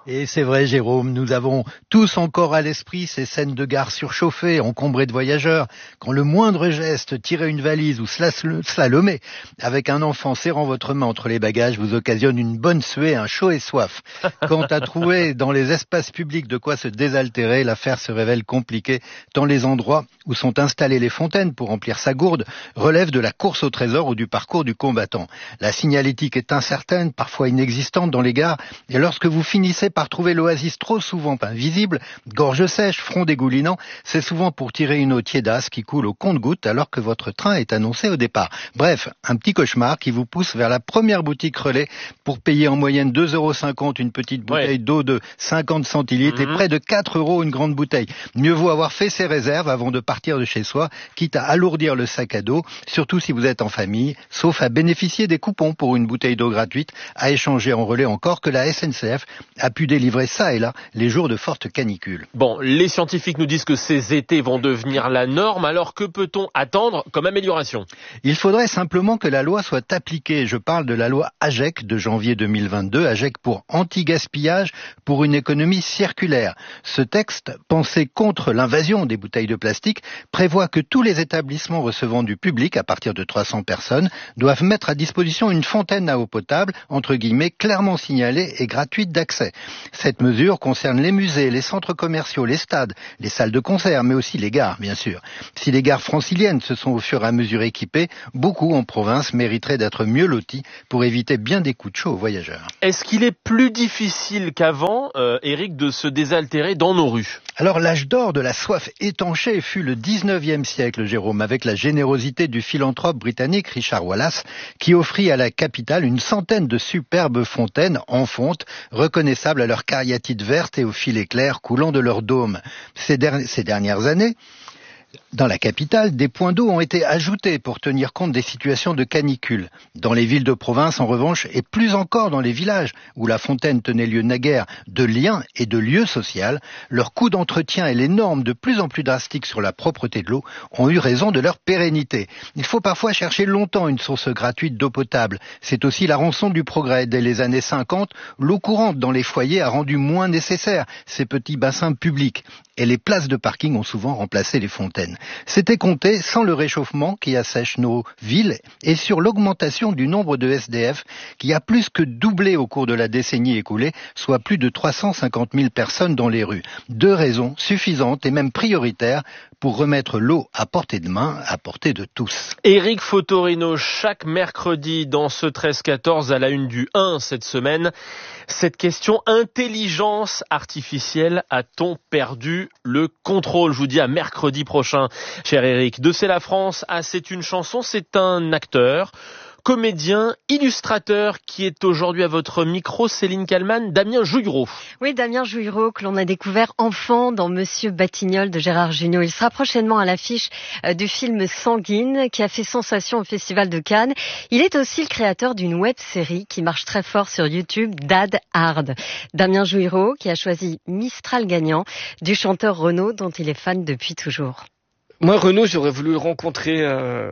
Et c'est vrai, Jérôme, nous avons tous encore à l'esprit ces scènes de gare surchauffées, encombrées de voyageurs, quand le moindre geste, tirer une valise ou slalomer avec un enfant serrant votre main entre les bagages vous occasionne une bonne suée, un chaud et soif. Quant à trouver dans les espaces publics de quoi se désaltérer, l'affaire se révèle compliquée, tant les endroits où sont installées les fontaines pour remplir sa gourde relèvent de la course au trésor ou du parcours du combattant. La signalétique est incertaine, parfois inexistante dans les gares, et lorsque vous finissez par trouver l'oasis trop souvent invisible, gorge sèche, front dégoulinant, c'est souvent pour tirer une eau tiédasse qui coule au compte-gouttes alors que votre train est annoncé au départ. Bref, un petit cauchemar qui vous pousse vers la première boutique relais pour payer en moyenne 2,50 € une petite bouteille d'eau de 50 centilitres et près de 4 € une grande bouteille. Mieux vaut avoir fait ses réserves avant de partir de chez soi, quitte à alourdir le sac à dos, surtout si vous êtes en famille, sauf à bénéficier des coupons pour une bouteille d'eau gratuite à échanger en relais encore que la SNCF a pu délivrer ça et là les jours de forte canicule. Bon, les scientifiques nous disent que ces étés vont devenir la norme, alors que peut-on attendre comme amélioration ? Il faudrait simplement que la loi soit appliquée. Je parle de la loi AGEC de janvier 2022, AGEC pour anti-gaspillage pour une économie circulaire. Ce texte, pensé contre l'invasion des bouteilles de plastique, prévoit que tous les établissements recevant du public, à partir de 300 personnes, doivent mettre à disposition une fontaine à eau potable, entre guillemets, clairement signalée et gratuite d'accès. Cette mesure concerne les musées, les centres commerciaux, les stades, les salles de concert, mais aussi les gares, bien sûr. Si les gares franciliennes se sont au fur et à mesure équipées, beaucoup en province mériteraient d'être mieux lotis pour éviter bien des coups de chaud aux voyageurs. Est-ce qu'il est plus difficile qu'avant, Eric, de se désaltérer dans nos rues ? Alors l'âge d'or de la soif étanchée fut le 19e siècle, Jérôme, avec la générosité du philanthrope britannique Richard Wallace, qui offrit à la capitale une centaine de superbes fontaines en fonte, reconnaissables à leur cariatide verte et aux filets clairs coulant de leur dôme. Ces dernières années, dans la capitale, des points d'eau ont été ajoutés pour tenir compte des situations de canicule. Dans les villes de province, en revanche, et plus encore dans les villages où la fontaine tenait lieu naguère de lien et de lieu social, leur coût d'entretien et les normes de plus en plus drastiques sur la propreté de l'eau ont eu raison de leur pérennité. Il faut parfois chercher longtemps une source gratuite d'eau potable. C'est aussi la rançon du progrès. Dès les années 50, l'eau courante dans les foyers a rendu moins nécessaire ces petits bassins publics. Et les places de parking ont souvent remplacé les fontaines. C'était compté sans le réchauffement qui assèche nos villes et sur l'augmentation du nombre de SDF qui a plus que doublé au cours de la décennie écoulée, soit plus de 350 000 personnes dans les rues. 2 raisons suffisantes et même prioritaires pour remettre l'eau à portée de main, à portée de tous. Éric Fotorino, chaque mercredi dans ce 13-14 à la une du 1 cette semaine. Cette question, intelligence artificielle, a-t-on perdu le contrôle ? Je vous dis à mercredi prochain, cher Éric. De C'est la France à C'est une chanson, c'est un acteur, comédien, illustrateur qui est aujourd'hui à votre micro, Céline Kallmann, Damien Jouillereau. Oui, Damien Jouillereau, que l'on a découvert enfant dans Monsieur Batignolles de Gérard Jugnot. Il sera prochainement à l'affiche du film Sanguine, qui a fait sensation au Festival de Cannes. Il est aussi le créateur d'une web-série qui marche très fort sur YouTube, Dad Hard. Damien Jouillereau, qui a choisi Mistral gagnant, du chanteur Renaud, dont il est fan depuis toujours. Moi, Renaud, j'aurais voulu le rencontrer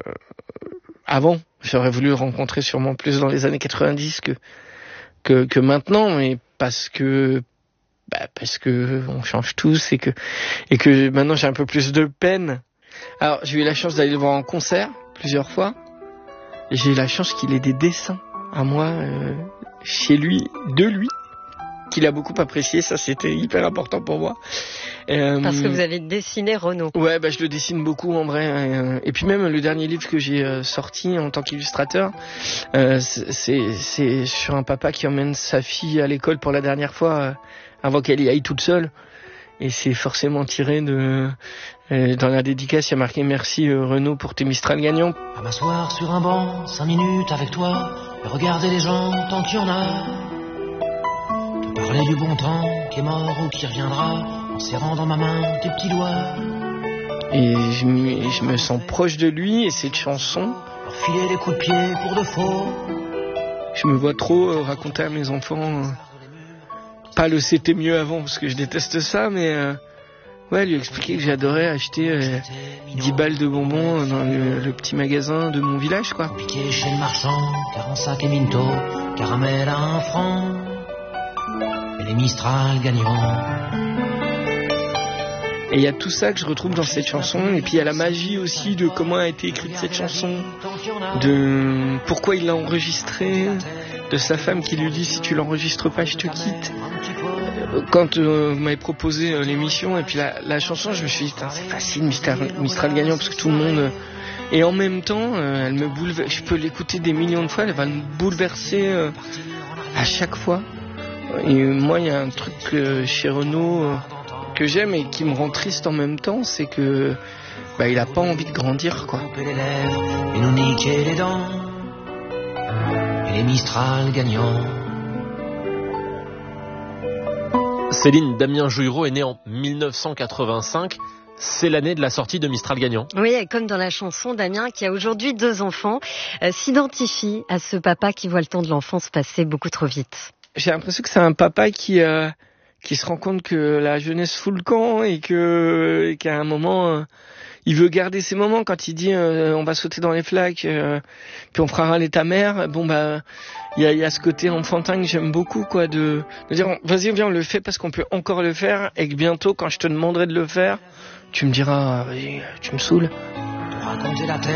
avant. J'aurais voulu le rencontrer sûrement plus dans les années 90 que maintenant, mais parce que on change tous et que maintenant j'ai un peu plus de peine. Alors, j'ai eu la chance d'aller le voir en concert plusieurs fois. Et j'ai eu la chance qu'il ait des dessins à moi chez lui, de lui, qu'il a beaucoup apprécié. Ça, c'était hyper important pour moi. Parce que vous avez dessiné Renaud. Ouais, je le dessine beaucoup en vrai. Et puis même le dernier livre que j'ai sorti en tant qu'illustrateur, c'est sur un papa qui emmène sa fille à l'école pour la dernière fois avant qu'elle y aille toute seule. Et c'est forcément tiré de... dans la dédicace, il y a marqué « Merci Renaud pour tes Mistral gagnants ». À m'asseoir sur un banc, 5 minutes avec toi, et regarder les gens tant qu'il y en a. Te parler du bon temps qui est mort ou qui reviendra, en serrant dans ma main tes petits doigts. Et je me sens proche de lui et cette chanson... Leur filer des coups de pied pour de faux. Je me vois trop raconter à mes enfants... Pas le c'était mieux avant parce que je déteste ça, mais lui expliquer que j'adorais acheter 10 balles de bonbons dans le petit magasin de mon village, quoi. Piqué chez le marchand, 45 et minto, caramel à 1 franc. et les Mistral gagneront. Et il y a tout ça que je retrouve dans cette chanson. Et puis il y a la magie aussi de comment a été écrite cette chanson, de pourquoi il l'a enregistrée, de sa femme qui lui dit si tu l'enregistres pas je te quitte. Quand vous m'avez proposé l'émission et puis la chanson, je me suis dit c'est facile, Mistral gagnant, parce que tout le monde... Et en même temps, elle me bouleverse. Je peux l'écouter des millions de fois, elle va me bouleverser à chaque fois. Et moi, il y a un truc chez Renaud que j'aime et qui me rend triste en même temps, c'est que il a pas envie de grandir, quoi. Et nous niquer les dents, et les Mistral gagnants. Céline, Damien Jouillereau est né en 1985. C'est l'année de la sortie de Mistral gagnant. Oui, comme dans la chanson, Damien, qui a aujourd'hui 2 enfants, s'identifie à ce papa qui voit le temps de l'enfance passer beaucoup trop vite. J'ai l'impression que c'est un papa qui se rend compte que la jeunesse fout le camp et qu'à un moment, il veut garder ses moments. Quand il dit on va sauter dans les flaques, puis on fera râler ta mère, il y a ce côté enfantin que j'aime beaucoup, quoi, de dire vas-y, viens, on le fait parce qu'on peut encore le faire, et que bientôt, quand je te demanderai de le faire, tu me diras tu me saoules. Pour raconter la terre